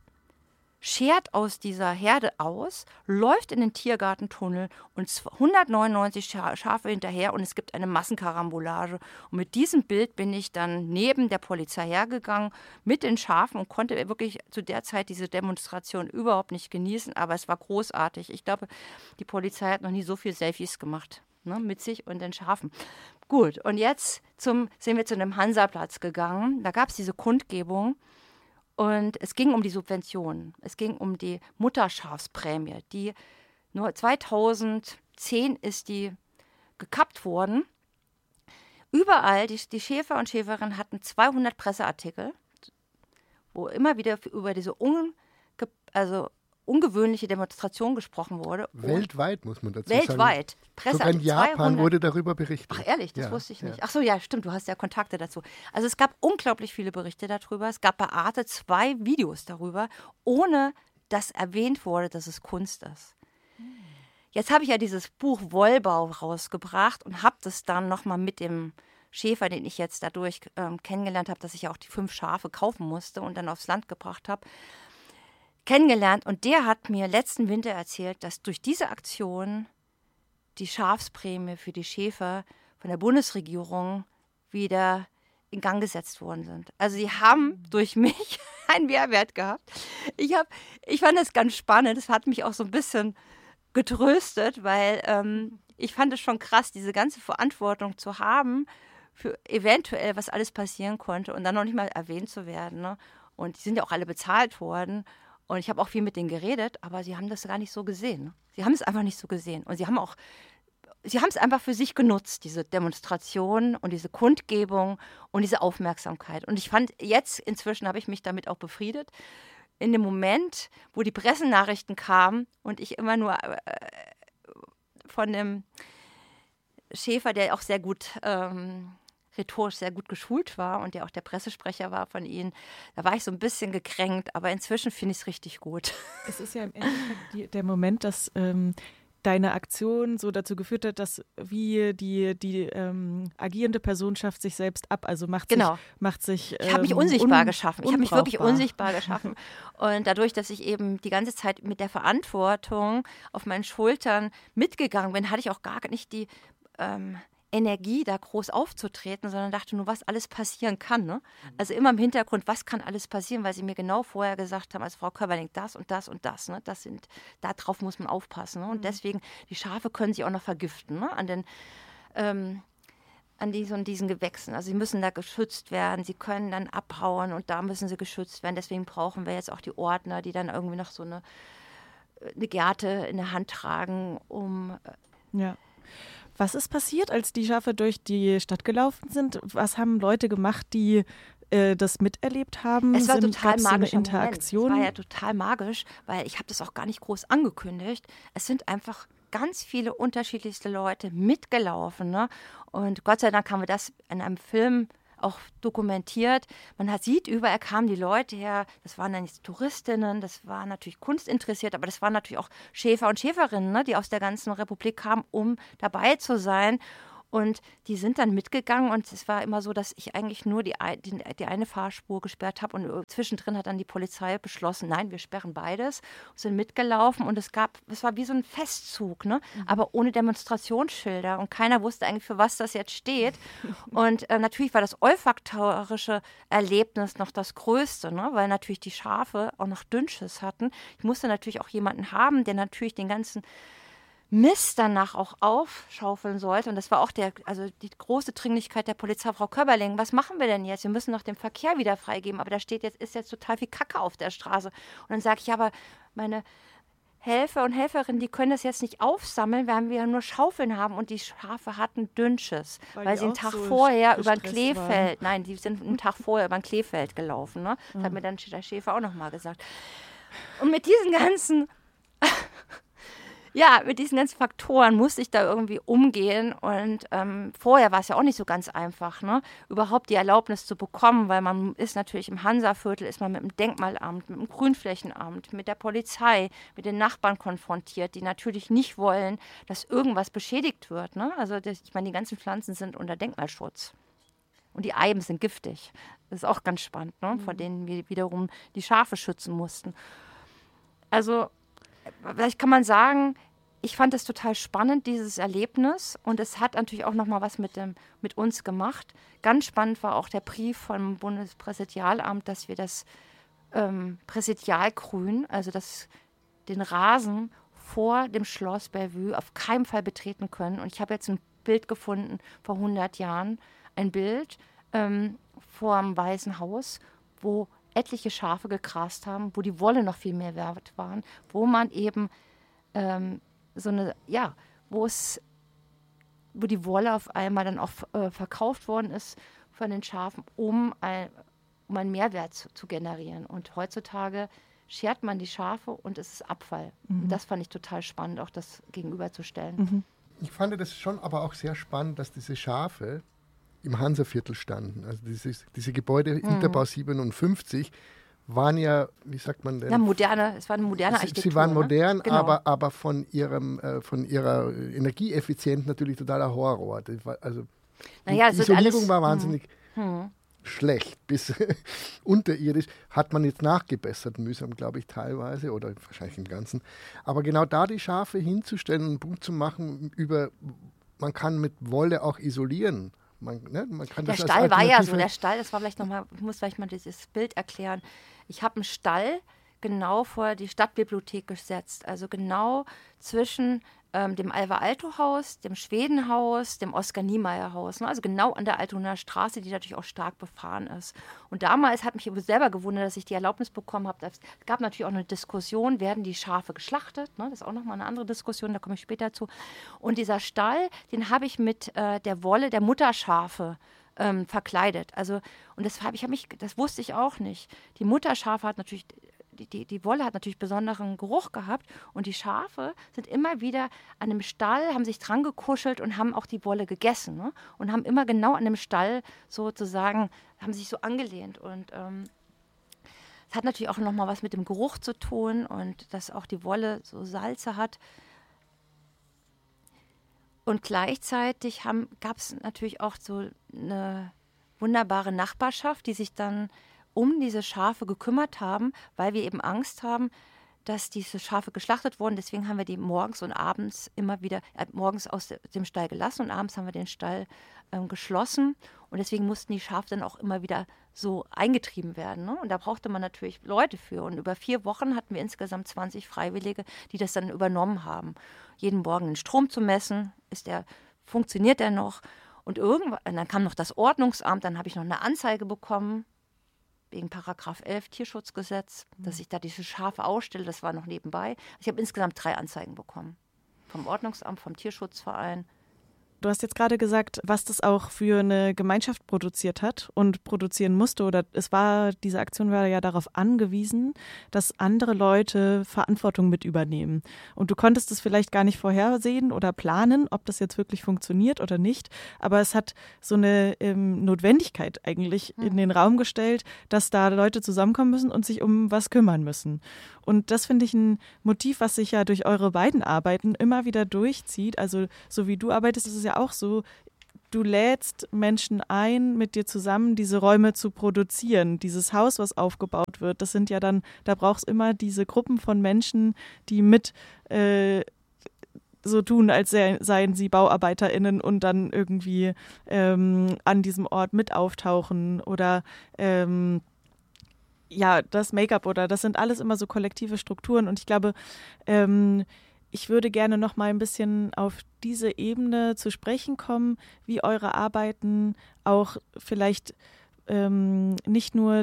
schert aus dieser Herde aus, läuft in den Tiergartentunnel und hundertneunundneunzig Schafe hinterher, und es gibt eine Massenkarambolage. Und mit diesem Bild bin ich dann neben der Polizei hergegangen mit den Schafen und konnte wirklich zu der Zeit diese Demonstration überhaupt nicht genießen, aber es war großartig. Ich glaube, die Polizei hat noch nie so viele Selfies gemacht, ne, mit sich und den Schafen. Gut, und jetzt zum, sind wir zu einem Hansaplatz gegangen. Da gab es diese Kundgebung. Und es ging um die Subventionen. Es ging um die Mutterschaftsprämie, die nur zweitausendzehn ist die gekappt worden. Überall, die, die Schäfer und Schäferinnen hatten zweihundert Presseartikel, wo immer wieder über diese unge, also ungewöhnliche Demonstration gesprochen wurde. Weltweit, muss man dazu weltweit. sagen. Presse, Sogar in Japan zweihundert wurde darüber berichtet. Ach ehrlich, das ja, wusste ich nicht. Ja. Ach so, ja, stimmt, du hast ja Kontakte dazu. Also es gab unglaublich viele Berichte darüber. Es gab bei Arte zwei Videos darüber, ohne dass erwähnt wurde, dass es Kunst ist. Jetzt habe ich ja dieses Buch Wollbau rausgebracht und habe das dann nochmal mit dem Schäfer, den ich jetzt dadurch ähm, kennengelernt habe, dass ich ja auch die fünf Schafe kaufen musste und dann aufs Land gebracht habe, kennengelernt. Und der hat mir letzten Winter erzählt, dass durch diese Aktion die Schafsprämie für die Schäfer von der Bundesregierung wieder in Gang gesetzt worden sind. Also sie haben durch mich einen Mehrwert gehabt. Ich, hab, ich fand das ganz spannend. Das hat mich auch so ein bisschen getröstet, weil ähm, ich fand es schon krass, diese ganze Verantwortung zu haben für eventuell, was alles passieren konnte und dann noch nicht mal erwähnt zu werden. Ne? Und die sind ja auch alle bezahlt worden. Und ich habe auch viel mit denen geredet, aber sie haben das gar nicht so gesehen. Ne? Sie haben es einfach nicht so gesehen. Und sie haben auch, sie haben es einfach für sich genutzt, diese Demonstration und diese Kundgebung und diese Aufmerksamkeit. Und ich fand, jetzt inzwischen habe ich mich damit auch befriedet. In dem Moment, wo die Pressenachrichten kamen und ich immer nur äh, von dem Schäfer, der auch sehr gut ähm, rhetorisch sehr gut geschult war und der auch der Pressesprecher war von ihnen, da war ich so ein bisschen gekränkt, aber inzwischen finde ich es richtig gut. Es ist ja im Endeffekt die, der Moment, dass ähm, deine Aktion so dazu geführt hat, dass wie die, die ähm, agierende Person schafft sich selbst ab, also macht genau. sich, macht sich ähm, ich habe mich unsichtbar un- geschaffen. Ich habe mich wirklich unsichtbar geschaffen. Und dadurch, dass ich eben die ganze Zeit mit der Verantwortung auf meinen Schultern mitgegangen bin, hatte ich auch gar nicht die ähm, Energie, da groß aufzutreten, sondern dachte nur, was alles passieren kann. Ne? Also immer im Hintergrund, was kann alles passieren, weil sie mir genau vorher gesagt haben, als Frau Köberling, das und das und das. Ne? Das sind, darauf muss man aufpassen. Ne? Und deswegen, die Schafe können sich auch noch vergiften, ne? an den ähm, an diesen, diesen Gewächsen. Also sie müssen da geschützt werden, sie können dann abhauen und da müssen sie geschützt werden. Deswegen brauchen wir jetzt auch die Ordner, die dann irgendwie noch so eine, eine Gerte in der Hand tragen, um... Ja. Was ist passiert, als die Schafe durch die Stadt gelaufen sind? Was haben Leute gemacht, die äh, das miterlebt haben? Es war sind, total magisch. So eine Interaktion? Moment. Es war ja total magisch, weil ich habe das auch gar nicht groß angekündigt. Es sind einfach ganz viele unterschiedlichste Leute mitgelaufen. Ne? Und Gott sei Dank haben wir das in einem Film auch dokumentiert. Man hat, sieht, überall kamen die Leute her. Das waren dann nicht Touristinnen, das waren natürlich kunstinteressiert, aber das waren natürlich auch Schäfer und Schäferinnen, ne, die aus der ganzen Republik kamen, um dabei zu sein. Und die sind dann mitgegangen und es war immer so, dass ich eigentlich nur die, die, die eine Fahrspur gesperrt habe und zwischendrin hat dann die Polizei beschlossen, nein, wir sperren beides, und sind mitgelaufen und es gab, es war wie so ein Festzug, ne? Mhm. Aber ohne Demonstrationsschilder und keiner wusste eigentlich, für was das jetzt steht. Und äh, natürlich war das olfaktorische Erlebnis noch das Größte, ne? Weil natürlich die Schafe auch noch Dünnschiss hatten. Ich musste natürlich auch jemanden haben, der natürlich den ganzen Mist danach auch aufschaufeln sollte. Und das war auch der, also die große Dringlichkeit der Polizei, Frau Köberling, was machen wir denn jetzt? Wir müssen noch den Verkehr wieder freigeben, aber da steht jetzt, ist jetzt total viel Kacke auf der Straße. Und dann sage ich, ja, aber meine Helfer und Helferinnen, die können das jetzt nicht aufsammeln, weil wir ja nur Schaufeln haben und die Schafe hatten Dünnschiss, weil, weil sie einen Tag so vorher über ein Kleefeld, waren. nein, die sind einen Tag vorher über ein Kleefeld gelaufen. Ne? Das mhm. hat mir dann der Schäfer auch nochmal gesagt. Und mit diesen ganzen Ja, mit diesen ganzen Faktoren musste ich da irgendwie umgehen und ähm, vorher war es ja auch nicht so ganz einfach, ne, überhaupt die Erlaubnis zu bekommen, weil man ist natürlich im Hansaviertel, ist man mit dem Denkmalamt, mit dem Grünflächenamt, mit der Polizei, mit den Nachbarn konfrontiert, die natürlich nicht wollen, dass irgendwas beschädigt wird, ne, also das, ich meine, die ganzen Pflanzen sind unter Denkmalschutz und die Eiben sind giftig, das ist auch ganz spannend, ne, mhm. vor denen wir wiederum die Schafe schützen mussten. Also vielleicht kann man sagen, ich fand es total spannend, dieses Erlebnis. Und es hat natürlich auch noch mal was mit, dem, mit uns gemacht. Ganz spannend war auch der Brief vom Bundespräsidialamt, dass wir das ähm, Präsidialgrün, also das, den Rasen vor dem Schloss Bellevue auf keinen Fall betreten können. Und ich habe jetzt ein Bild gefunden vor hundert Jahren, ein Bild ähm, vor dem Weißen Haus, wo etliche Schafe gegrast haben, wo die Wolle noch viel mehr wert waren, wo man eben ähm, so eine, ja, wo es, wo die Wolle auf einmal dann auch äh, verkauft worden ist von den Schafen, um, ein, um einen Mehrwert zu, zu generieren. Und heutzutage schert man die Schafe und es ist Abfall. Mhm. Und das fand ich total spannend, auch das gegenüberzustellen. Mhm. Ich fand das schon aber auch sehr spannend, dass diese Schafe im Hansaviertel standen. Also dieses, diese Gebäude mhm. Hinterbau siebenundfünfzig waren ja, wie sagt man denn? Ja, moderne, es war eine moderne sie, Architektur. Sie waren modern, ne? genau. aber, aber von, ihrem, äh, von ihrer Energieeffizienz natürlich totaler Horror. War, also naja, die Isolierung alles, war wahnsinnig hm. schlecht. Bis unterirdisch hat man jetzt nachgebessert, mühsam, glaube ich, teilweise oder wahrscheinlich im Ganzen. Aber genau da die Schafe hinzustellen und einen Punkt zu machen über, man kann mit Wolle auch isolieren. Man, ne, man kann der das Stall war ja so, der Stall, das war vielleicht nochmal, ich muss vielleicht mal dieses Bild erklären. Ich habe einen Stall genau vor die Stadtbibliothek gesetzt, also genau zwischen ähm, dem Alvar-Aalto-Haus, dem Schwedenhaus, dem Oskar-Niemeyer-Haus, ne? Also genau an der Altonaer Straße, die natürlich auch stark befahren ist. Und damals hat mich selber gewundert, dass ich die Erlaubnis bekommen habe. Es gab natürlich auch eine Diskussion, werden die Schafe geschlachtet? Ne? Das ist auch nochmal eine andere Diskussion, da komme ich später zu. Und dieser Stall, den habe ich mit äh, der Wolle der Mutterschafe ähm, verkleidet. Also, und das, hab ich, hab mich, das wusste ich auch nicht. Die Mutterschafe hat natürlich... Die, die, die Wolle hat natürlich besonderen Geruch gehabt und die Schafe sind immer wieder an dem Stall, haben sich dran gekuschelt und haben auch die Wolle gegessen, ne? Und haben immer genau an dem Stall sozusagen, haben sich so angelehnt und ähm, es hat natürlich auch nochmal was mit dem Geruch zu tun und dass auch die Wolle so Salze hat. Und gleichzeitig gab es natürlich auch so eine wunderbare Nachbarschaft, die sich dann um diese Schafe gekümmert haben, weil wir eben Angst haben, dass diese Schafe geschlachtet wurden. Deswegen haben wir die morgens und abends immer wieder, äh, morgens aus dem Stall gelassen und abends haben wir den Stall ähm, geschlossen. Und deswegen mussten die Schafe dann auch immer wieder so eingetrieben werden. Ne? Und da brauchte man natürlich Leute für. Und über vier Wochen hatten wir insgesamt zwanzig Freiwillige, die das dann übernommen haben. Jeden Morgen den Strom zu messen, ist der, funktioniert der noch? Und irgendwann, dann kam noch das Ordnungsamt, dann habe ich noch eine Anzeige bekommen, wegen Paragraph elf Tierschutzgesetz, mhm. dass ich da diese Schafe ausstelle, das war noch nebenbei. Ich habe insgesamt drei Anzeigen bekommen. Vom Ordnungsamt, vom Tierschutzverein. Du hast jetzt gerade gesagt, was das auch für eine Gemeinschaft produziert hat und produzieren musste. Oder es war, diese Aktion war ja darauf angewiesen, dass andere Leute Verantwortung mit übernehmen. Und du konntest es vielleicht gar nicht vorhersehen oder planen, ob das jetzt wirklich funktioniert oder nicht. Aber es hat so eine ähm, Notwendigkeit eigentlich mhm. in den Raum gestellt, dass da Leute zusammenkommen müssen und sich um was kümmern müssen. Und das finde ich ein Motiv, was sich ja durch eure beiden Arbeiten immer wieder durchzieht. Also so wie du arbeitest, ist es ja auch so, du lädst Menschen ein, mit dir zusammen diese Räume zu produzieren. Dieses Haus, was aufgebaut wird, das sind ja dann, da braucht es immer diese Gruppen von Menschen, die mit äh, so tun, als seien sie BauarbeiterInnen und dann irgendwie ähm, an diesem Ort mit auftauchen oder ähm, ja, das Make-up oder das sind alles immer so kollektive Strukturen und ich glaube, ähm, ich würde gerne noch mal ein bisschen auf diese Ebene zu sprechen kommen, wie eure Arbeiten auch vielleicht ähm, nicht nur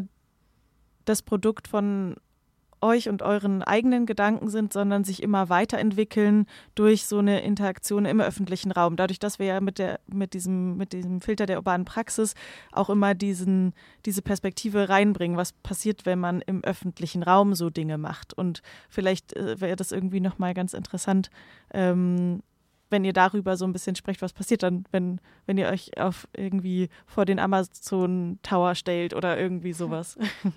das Produkt von euch und euren eigenen Gedanken sind, sondern sich immer weiterentwickeln durch so eine Interaktion im öffentlichen Raum. Dadurch, dass wir ja mit der, mit diesem, mit diesem Filter der urbanen Praxis auch immer diesen, diese Perspektive reinbringen, was passiert, wenn man im öffentlichen Raum so Dinge macht. Und vielleicht äh, wäre das irgendwie nochmal ganz interessant, ähm, wenn ihr darüber so ein bisschen sprecht, was passiert dann, wenn, wenn ihr euch auf irgendwie vor den Amazon Tower stellt oder irgendwie sowas.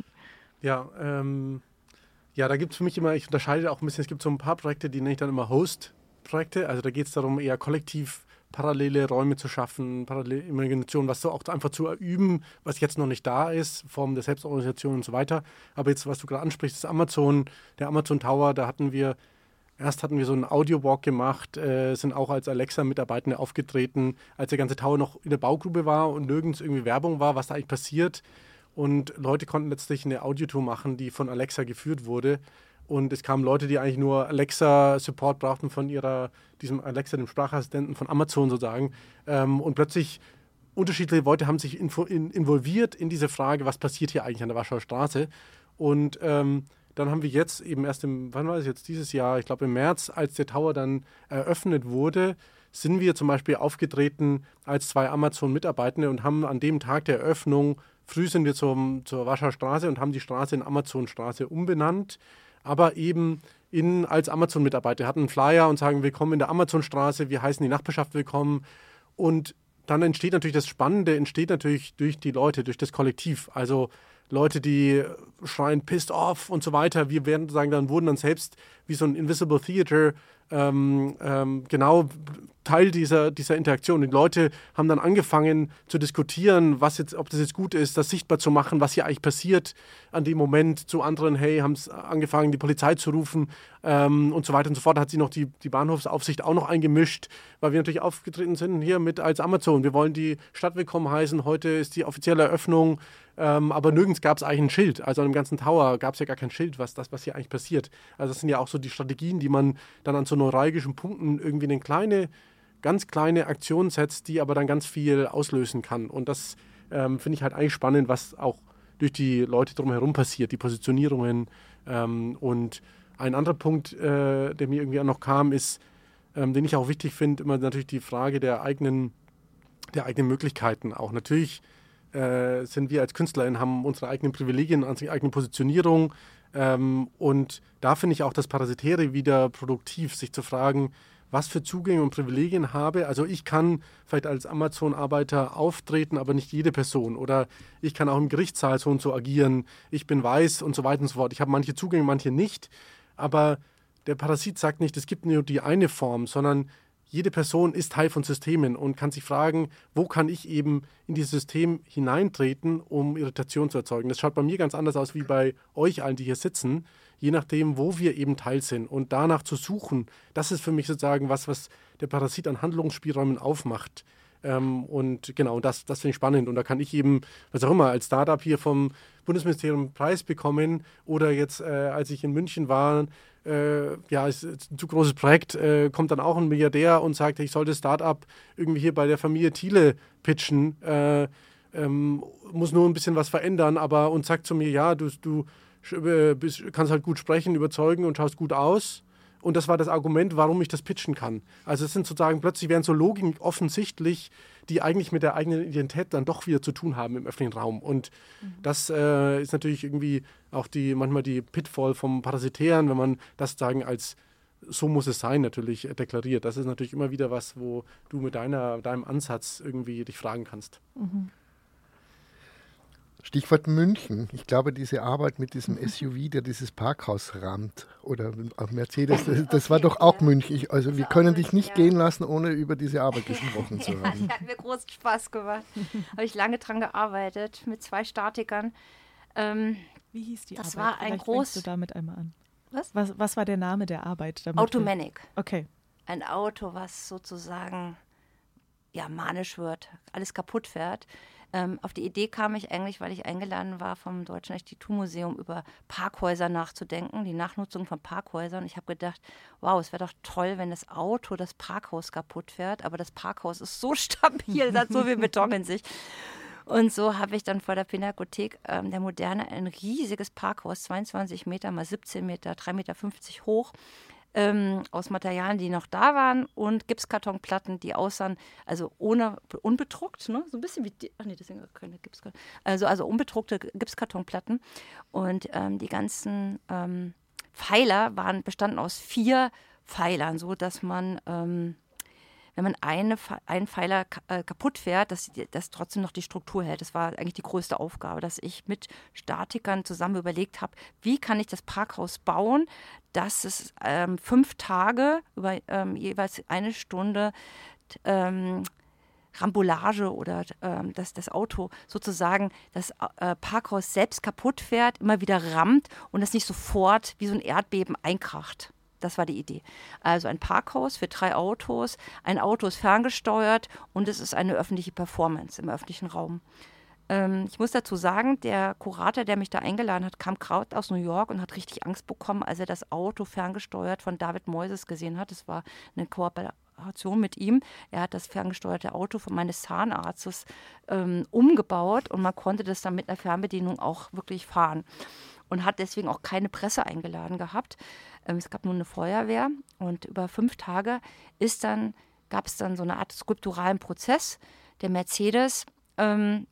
Ja, ähm Ja, da gibt es für mich immer, ich unterscheide auch ein bisschen, es gibt so ein paar Projekte, die nenne ich dann immer Host-Projekte. Also da geht es darum, eher kollektiv parallele Räume zu schaffen, parallele Imagination, was so auch einfach zu üben, was jetzt noch nicht da ist, Form der Selbstorganisation und so weiter. Aber jetzt, was du gerade ansprichst, das Amazon, der Amazon Tower, da hatten wir, erst hatten wir so einen Audio-Walk gemacht, äh, sind auch als Alexa-Mitarbeitende aufgetreten, als der ganze Tower noch in der Baugrube war und nirgends irgendwie Werbung war, was da eigentlich passiert. Und Leute konnten letztlich eine Audiotour machen, die von Alexa geführt wurde. Und es kamen Leute, die eigentlich nur Alexa-Support brauchten von ihrer, diesem Alexa, dem Sprachassistenten von Amazon sozusagen. Ähm, und plötzlich unterschiedliche Leute haben sich info, in, involviert in diese Frage, was passiert hier eigentlich an der Warschauer Straße. Und ähm, dann haben wir jetzt eben erst im, wann war es jetzt, dieses Jahr, ich glaube im März, als der Tower dann eröffnet wurde, sind wir zum Beispiel aufgetreten als zwei Amazon-Mitarbeitende und haben an dem Tag der Eröffnung, früh sind wir zum, zur Warschauer Straße und haben die Straße in Amazon-Straße umbenannt, aber eben in, als Amazon-Mitarbeiter hatten einen Flyer und sagen, willkommen in der Amazon-Straße, wir heißen die Nachbarschaft willkommen. Und dann entsteht natürlich das Spannende, entsteht natürlich durch die Leute, durch das Kollektiv. Also Leute, die schreien pissed off und so weiter. Wir werden sagen, dann wurden dann selbst wie so ein Invisible Theater ähm, ähm, genau Teil dieser, dieser Interaktion. Die Leute haben dann angefangen zu diskutieren, was jetzt, ob das jetzt gut ist, das sichtbar zu machen, was hier eigentlich passiert an dem Moment. Zu anderen, hey, haben es angefangen, die Polizei zu rufen ähm, und so weiter und so fort. Da hat sich noch die, die Bahnhofsaufsicht auch noch eingemischt, weil wir natürlich aufgetreten sind hier mit als Amazon. Wir wollen die Stadt willkommen heißen. Heute ist die offizielle Eröffnung. Ähm, aber nirgends gab es eigentlich ein Schild. Also an dem ganzen Tower gab es ja gar kein Schild, was das, was hier eigentlich passiert. Also das sind ja auch so die Strategien, die man dann an so neuralgischen Punkten irgendwie eine kleine, ganz kleine Aktion setzt, die aber dann ganz viel auslösen kann. Und das ähm, finde ich halt eigentlich spannend, was auch durch die Leute drumherum passiert, die Positionierungen. Ähm, und ein anderer Punkt, äh, der mir irgendwie auch noch kam, ist, ähm, den ich auch wichtig finde, immer natürlich die Frage der eigenen, der eigenen Möglichkeiten auch. Natürlich Äh, sind wir als KünstlerInnen, haben unsere eigenen Privilegien, unsere eigene Positionierung ähm, und da finde ich auch das Parasitäre wieder produktiv, sich zu fragen, was für Zugänge und Privilegien habe. Also ich kann vielleicht als Amazon-Arbeiter auftreten, aber nicht jede Person oder ich kann auch im Gerichtssaal so und so agieren, ich bin weiß und so weiter und so fort. Ich habe manche Zugänge, manche nicht, aber der Parasit sagt nicht, es gibt nur die eine Form, sondern jede Person ist Teil von Systemen und kann sich fragen, wo kann ich eben in dieses System hineintreten, um Irritation zu erzeugen. Das schaut bei mir ganz anders aus wie bei euch allen, die hier sitzen, je nachdem, wo wir eben Teil sind. Und danach zu suchen, das ist für mich sozusagen was, was der Parasit an Handlungsspielräumen aufmacht. Ähm, und genau, das, das finde ich spannend. Und da kann ich eben, was auch immer, als Startup hier vom Bundesministerium einen Preis bekommen oder jetzt, äh, als ich in München war, Äh, ja, ist ein zu großes Projekt, äh, kommt dann auch ein Milliardär und sagt, ich sollte Start-up irgendwie hier bei der Familie Thiele pitchen, äh, ähm, muss nur ein bisschen was verändern, aber und sagt zu mir, ja, du, du bist, kannst halt gut sprechen, überzeugen und schaust gut aus Und das war das Argument, warum ich das pitchen kann. Also es sind sozusagen, plötzlich werden so Logiken offensichtlich, die eigentlich mit der eigenen Identität dann doch wieder zu tun haben im öffentlichen Raum. Und mhm. das äh, ist natürlich irgendwie auch die manchmal die Pitfall vom Parasitären, wenn man das sagen als so muss es sein natürlich deklariert. Das ist natürlich immer wieder was, wo du mit deiner, deinem Ansatz irgendwie dich fragen kannst. Mhm. Stichwort München. Ich glaube, diese Arbeit mit diesem S U V, der dieses Parkhaus rammt, oder auch Mercedes, das, das war doch auch München. Ich, also wir können dich nicht gehen lassen, ohne über diese Arbeit gesprochen zu haben. Ja, die hat mir großen Spaß gemacht. Habe ich lange dran gearbeitet mit zwei Statikern. Ähm, Wie hieß die das Arbeit? war ein Vielleicht groß. fängst du damit einmal an. Was? Was? Was war der Name der Arbeit? Damit Automanic. Okay. Ein Auto, was sozusagen ja, manisch wird, alles kaputt fährt. Ähm, auf die Idee kam ich eigentlich, weil ich eingeladen war vom Deutschen Architekturmuseum über Parkhäuser nachzudenken, die Nachnutzung von Parkhäusern. Ich habe gedacht, wow, es wäre doch toll, wenn das Auto das Parkhaus kaputt fährt, aber das Parkhaus ist so stabil, es hat so viel Beton in sich. Und so habe ich dann vor der Pinakothek ähm, der Moderne ein riesiges Parkhaus, zweiundzwanzig Meter mal siebzehn Meter, drei Meter fünfzig hoch, ähm, aus Materialien, die noch da waren und Gipskartonplatten, die aussahen, also ohne, unbedruckt, ne? So ein bisschen wie, die, ach nee, das sind keine Gipskarton, also, also unbedruckte Gipskartonplatten. Und ähm, die ganzen ähm, Pfeiler waren, bestanden aus vier Pfeilern, so dass man... Ähm, wenn man eine, einen Pfeiler äh, kaputt fährt, dass das trotzdem noch die Struktur hält. Das war eigentlich die größte Aufgabe, dass ich mit Statikern zusammen überlegt habe, wie kann ich das Parkhaus bauen, dass es ähm, fünf Tage über ähm, jeweils eine Stunde ähm, Rambolage oder ähm, dass das Auto sozusagen das äh, Parkhaus selbst kaputt fährt, immer wieder rammt und das nicht sofort wie so ein Erdbeben einkracht. Das war die Idee. Also ein Parkhaus für drei Autos, ein Auto ist ferngesteuert und es ist eine öffentliche Performance im öffentlichen Raum. Ähm, ich muss dazu sagen, der Kurator, der mich da eingeladen hat, kam gerade aus New York und hat richtig Angst bekommen, als er das Auto ferngesteuert von David Moyes gesehen hat. Das war eine Kooperation mit ihm. Er hat das ferngesteuerte Auto von meines Zahnarztes ähm, umgebaut und man konnte das dann mit einer Fernbedienung auch wirklich fahren. Und hat deswegen auch keine Presse eingeladen gehabt. Ähm, es gab nur eine Feuerwehr und über fünf Tage ist dann, gab es dann so eine Art skulpturalen Prozess. Der Mercedes ähm,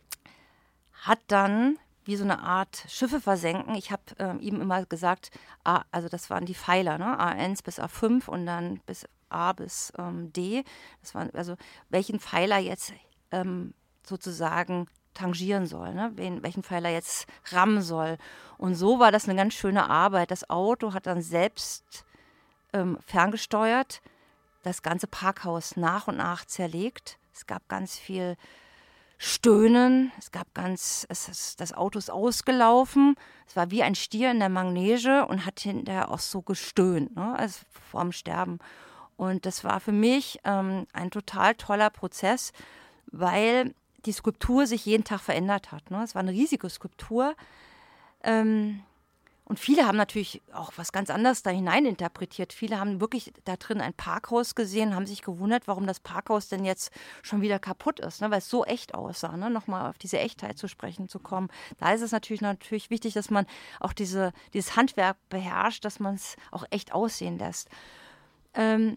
hat dann wie so eine Art Schiffe versenken. Ich habe ähm, ihm immer gesagt, A, also das waren die Pfeiler, ne? A eins bis A fünf und dann bis A bis ähm, D. Das waren also welchen Pfeiler jetzt ähm, sozusagen tangieren soll, ne? Wen, welchen Pfeiler jetzt rammen soll. Und so war das eine ganz schöne Arbeit. Das Auto hat dann selbst ähm, ferngesteuert das ganze Parkhaus nach und nach zerlegt. Es gab ganz viel Stöhnen, es gab ganz, es ist, das Auto ist ausgelaufen. Es war wie ein Stier in der Manege und hat hinterher auch so gestöhnt, ne? Also vorm Sterben. Und das war für mich ähm, ein total toller Prozess, weil die Skulptur sich jeden Tag verändert hat. Ne? Es war eine riesige Skulptur. Ähm, und viele haben natürlich auch was ganz anderes da hinein interpretiert. Viele haben wirklich da drin ein Parkhaus gesehen, haben sich gewundert, warum das Parkhaus denn jetzt schon wieder kaputt ist, ne? Weil es so echt aussah. Ne? Nochmal auf diese Echtheit zu sprechen zu kommen. Da ist es natürlich, natürlich wichtig, dass man auch diese, dieses Handwerk beherrscht, dass man es auch echt aussehen lässt. Ähm,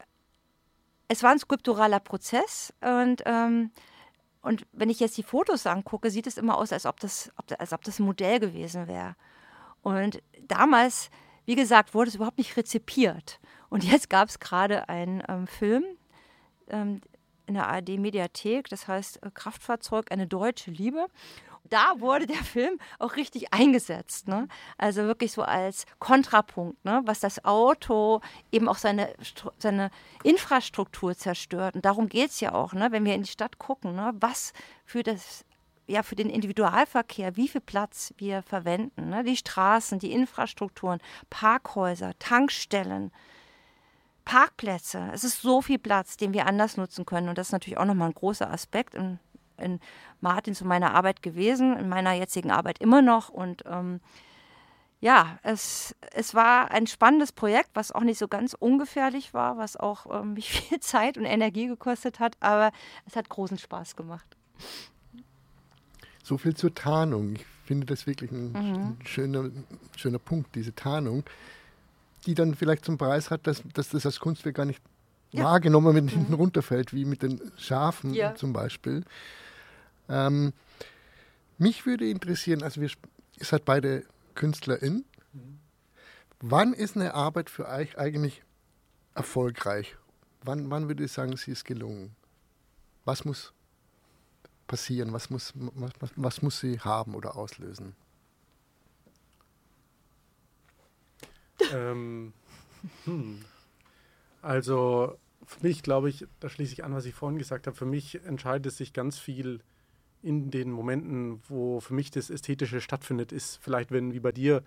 es war ein skulpturaler Prozess und ähm, Und wenn ich jetzt die Fotos angucke, sieht es immer aus, als ob das, als ob das ein Modell gewesen wäre. Und damals, wie gesagt, wurde es überhaupt nicht rezipiert. Und jetzt gab es gerade einen ähm, Film ähm, in der A R D-Mediathek, das heißt äh, Kraftfahrzeug, eine deutsche Liebe. Da wurde der Film auch richtig eingesetzt, ne? Also wirklich so als Kontrapunkt, ne? Was das Auto eben auch seine, seine Infrastruktur zerstört. Und darum geht es ja auch, ne? Wenn wir in die Stadt gucken, ne? Was für, das, ja, für den Individualverkehr, wie viel Platz wir verwenden. Ne? Die Straßen, die Infrastrukturen, Parkhäuser, Tankstellen, Parkplätze. Es ist so viel Platz, den wir anders nutzen können. Und das ist natürlich auch nochmal ein großer Aspekt in, in Martins und meiner Arbeit gewesen, in meiner jetzigen Arbeit immer noch. Und ähm, ja, es, es war ein spannendes Projekt, was auch nicht so ganz ungefährlich war, was auch ähm, mich viel Zeit und Energie gekostet hat, aber es hat großen Spaß gemacht. So viel zur Tarnung. Ich finde das wirklich ein, mhm. ein schöner, schöner Punkt, diese Tarnung. die dann vielleicht zum Preis hat, dass, dass das als Kunstwerk gar nicht ja. wahrgenommen wird, hinten mhm. runterfällt, wie mit den Schafen ja. zum Beispiel. Ähm, mich würde interessieren, also wir, ihr seid beide KünstlerInnen. Mhm. Wann ist eine Arbeit für euch eigentlich erfolgreich? Wann, wann würde ich sagen, sie ist gelungen? Was muss passieren? Was muss, was, was, was muss sie haben oder auslösen? Ähm, hm. Also für mich, glaube ich, da schließe ich an, was ich vorhin gesagt habe, für mich entscheidet es sich ganz viel in den Momenten, wo für mich das Ästhetische stattfindet, ist vielleicht, wenn wie bei dir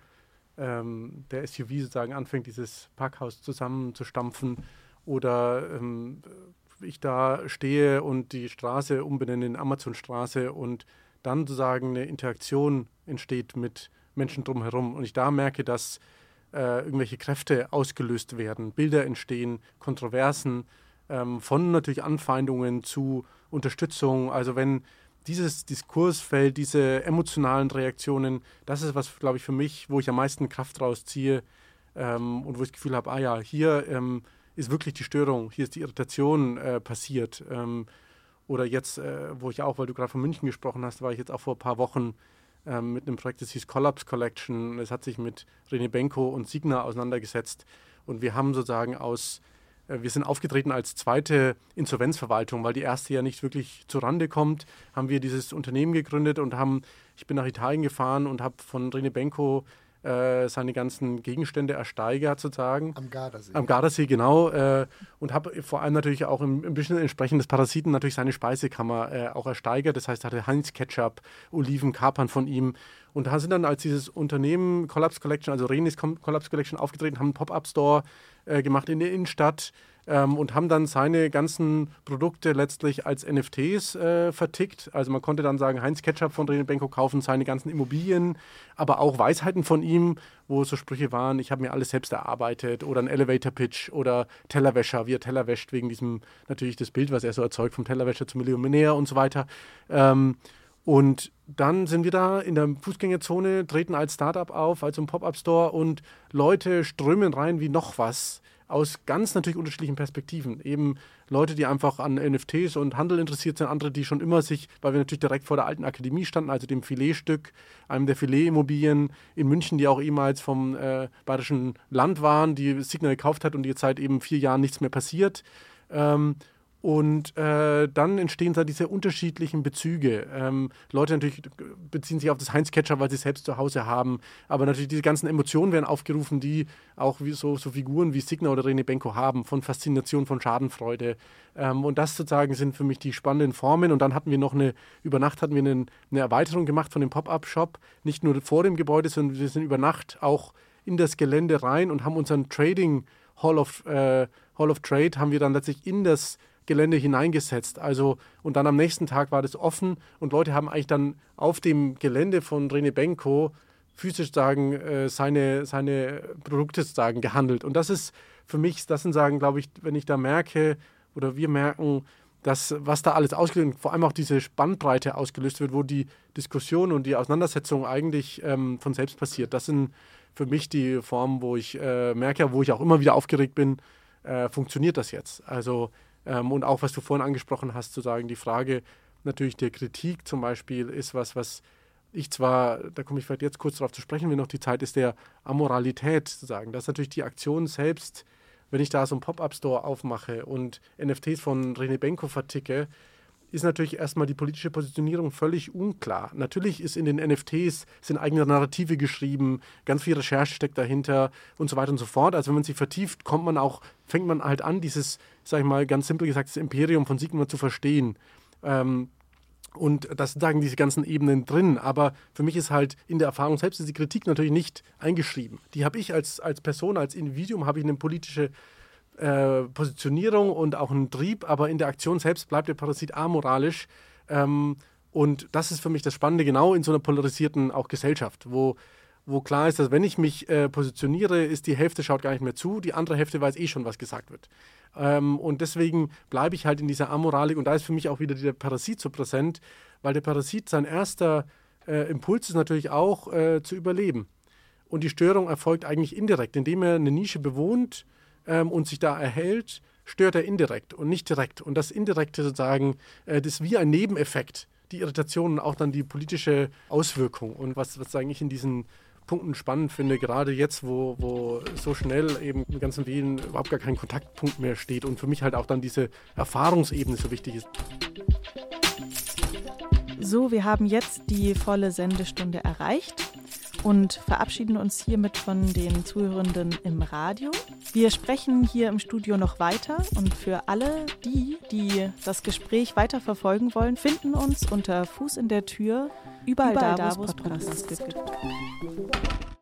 ähm, der S U V sozusagen anfängt, dieses Parkhaus zusammenzustampfen oder ähm, ich da stehe und die Straße umbenenne in Amazonstraße und dann sozusagen eine Interaktion entsteht mit Menschen drumherum und ich da merke, dass äh, irgendwelche Kräfte ausgelöst werden, Bilder entstehen, Kontroversen, ähm, von natürlich Anfeindungen zu Unterstützung. Also wenn dieses Diskursfeld, diese emotionalen Reaktionen, das ist was, glaube ich, für mich, wo ich am meisten Kraft rausziehe ähm, und wo ich das Gefühl habe, ah ja, hier ähm, ist wirklich die Störung, hier ist die Irritation äh, passiert. Ähm, oder jetzt, äh, wo ich auch, weil du gerade von München gesprochen hast, war ich jetzt auch vor ein paar Wochen ähm, mit einem Projekt, das hieß Collapse Collection. Es hat sich mit René Benko und Signa auseinandergesetzt. Und wir haben sozusagen aus, äh, wir sind aufgetreten als zweite Insolvenzverwaltung, weil die erste ja nicht wirklich zurande kommt, haben wir dieses Unternehmen gegründet und haben, ich bin nach Italien gefahren und habe von René Benko seine ganzen Gegenstände ersteigert sozusagen. Am Gardasee. Am Gardasee, genau. Äh, und habe vor allem natürlich auch im, ein bisschen entsprechend des Parasiten natürlich seine Speisekammer äh, auch ersteigert. Das heißt, er hatte Heinz Ketchup, Oliven, Kapern von ihm. Und da sind dann als dieses Unternehmen Collapse Collection, also René's Collapse Collection aufgetreten, haben einen Pop-Up-Store äh, gemacht in der Innenstadt ähm, und haben dann seine ganzen Produkte letztlich als N F Ts äh, vertickt. Also man konnte dann sagen, Heinz Ketchup von René Benko kaufen, seine ganzen Immobilien, aber auch Weisheiten von ihm, wo so Sprüche waren, ich habe mir alles selbst erarbeitet oder ein Elevator-Pitch oder Tellerwäscher, wie er Teller wäscht, wegen diesem, natürlich das Bild, was er so erzeugt, vom Tellerwäscher zum Millionär und so weiter. Ähm, und dann sind wir da in der Fußgängerzone, treten als Startup auf, als ein Pop-Up-Store und Leute strömen rein wie noch was aus ganz natürlich unterschiedlichen Perspektiven. Eben Leute, die einfach an N F Ts und Handel interessiert sind, andere, die schon immer sich, weil wir natürlich direkt vor der alten Akademie standen, also dem Filetstück, einem der Filet-Immobilien in München, die auch ehemals vom äh, Bayerischen Land waren, die Signa gekauft hat und jetzt seit eben vier Jahren nichts mehr passiert. Ähm, Und äh, dann entstehen da diese unterschiedlichen Bezüge. Ähm, Leute natürlich beziehen sich auf das Heinz Ketchup, weil sie es selbst zu Hause haben. Aber natürlich diese ganzen Emotionen werden aufgerufen, die auch wie so, so Figuren wie Signa oder René Benko haben, von Faszination, von Schadenfreude. Ähm, und das sozusagen sind für mich die spannenden Formen. Und dann hatten wir noch eine, über Nacht hatten wir eine, eine Erweiterung gemacht von dem Pop-Up-Shop. Nicht nur vor dem Gebäude, sondern wir sind über Nacht auch in das Gelände rein und haben unseren Trading Hall of, äh, Hall of Trade haben wir dann letztlich in das Gelände hineingesetzt. Also, und dann am nächsten Tag war das offen und Leute haben eigentlich dann auf dem Gelände von René Benko physisch sagen, äh, seine, seine Produkte sagen, gehandelt. Und das ist für mich, das sind sagen, glaube ich, wenn ich da merke oder wir merken, dass was da alles ausgelöst wird, vor allem auch diese Spannbreite ausgelöst wird, wo die Diskussion und die Auseinandersetzung eigentlich ähm, von selbst passiert. Das sind für mich die Formen, wo ich äh, merke, wo ich auch immer wieder aufgeregt bin, äh, funktioniert das jetzt? Also Ähm, und auch, was du vorhin angesprochen hast, zu sagen, die Frage natürlich der Kritik zum Beispiel ist was, was ich zwar, da komme ich vielleicht jetzt kurz darauf zu sprechen, wenn noch die Zeit ist, der Amoralität zu sagen. Das ist natürlich die Aktion selbst, wenn ich da so einen Pop-Up-Store aufmache und N F Ts von René Benko verticke, ist natürlich erstmal die politische Positionierung völlig unklar. Natürlich ist in den N F Ts sind eigene Narrative geschrieben, ganz viel Recherche steckt dahinter und so weiter und so fort. Also wenn man sich vertieft, kommt man auch, fängt man halt an, dieses, sag ich mal, ganz simpel gesagt, das Imperium von Sigma zu verstehen. Ähm, und das sagen diese ganzen Ebenen drin. Aber für mich ist halt in der Erfahrung selbst ist die Kritik natürlich nicht eingeschrieben. Die habe ich als, als Person, als Individuum, habe ich eine politische Äh, Positionierung und auch einen Trieb, aber in der Aktion selbst bleibt der Parasit amoralisch. Ähm, und das ist für mich das Spannende, genau in so einer polarisierten auch Gesellschaft, wo, wo klar ist, dass wenn ich mich äh, positioniere, ist die Hälfte schaut gar nicht mehr zu, die andere Hälfte weiß eh schon, was gesagt wird. Ähm, und deswegen bleibe ich halt in dieser Amoralik und da ist für mich auch wieder der Parasit so präsent, weil der Parasit, sein erster äh, Impuls ist natürlich auch äh, zu überleben. Und die Störung erfolgt eigentlich indirekt, indem er eine Nische bewohnt ähm, und sich da erhält, stört er indirekt und nicht direkt. Und das Indirekte sozusagen, äh, das ist wie ein Nebeneffekt, die Irritation und auch dann die politische Auswirkung. Und was, was eigentlich in diesen Punkten spannend finde, gerade jetzt, wo, wo so schnell eben im ganzen Wählen überhaupt gar kein Kontaktpunkt mehr steht und für mich halt auch dann diese Erfahrungsebene so wichtig ist. So, wir haben jetzt die volle Sendestunde erreicht und verabschieden uns hiermit von den Zuhörenden im Radio. Wir sprechen hier im Studio noch weiter und für alle die, die das Gespräch weiter verfolgen wollen, finden uns unter Fuß in der Tür überall, überall da, wo es Podcasts gibt. gibt.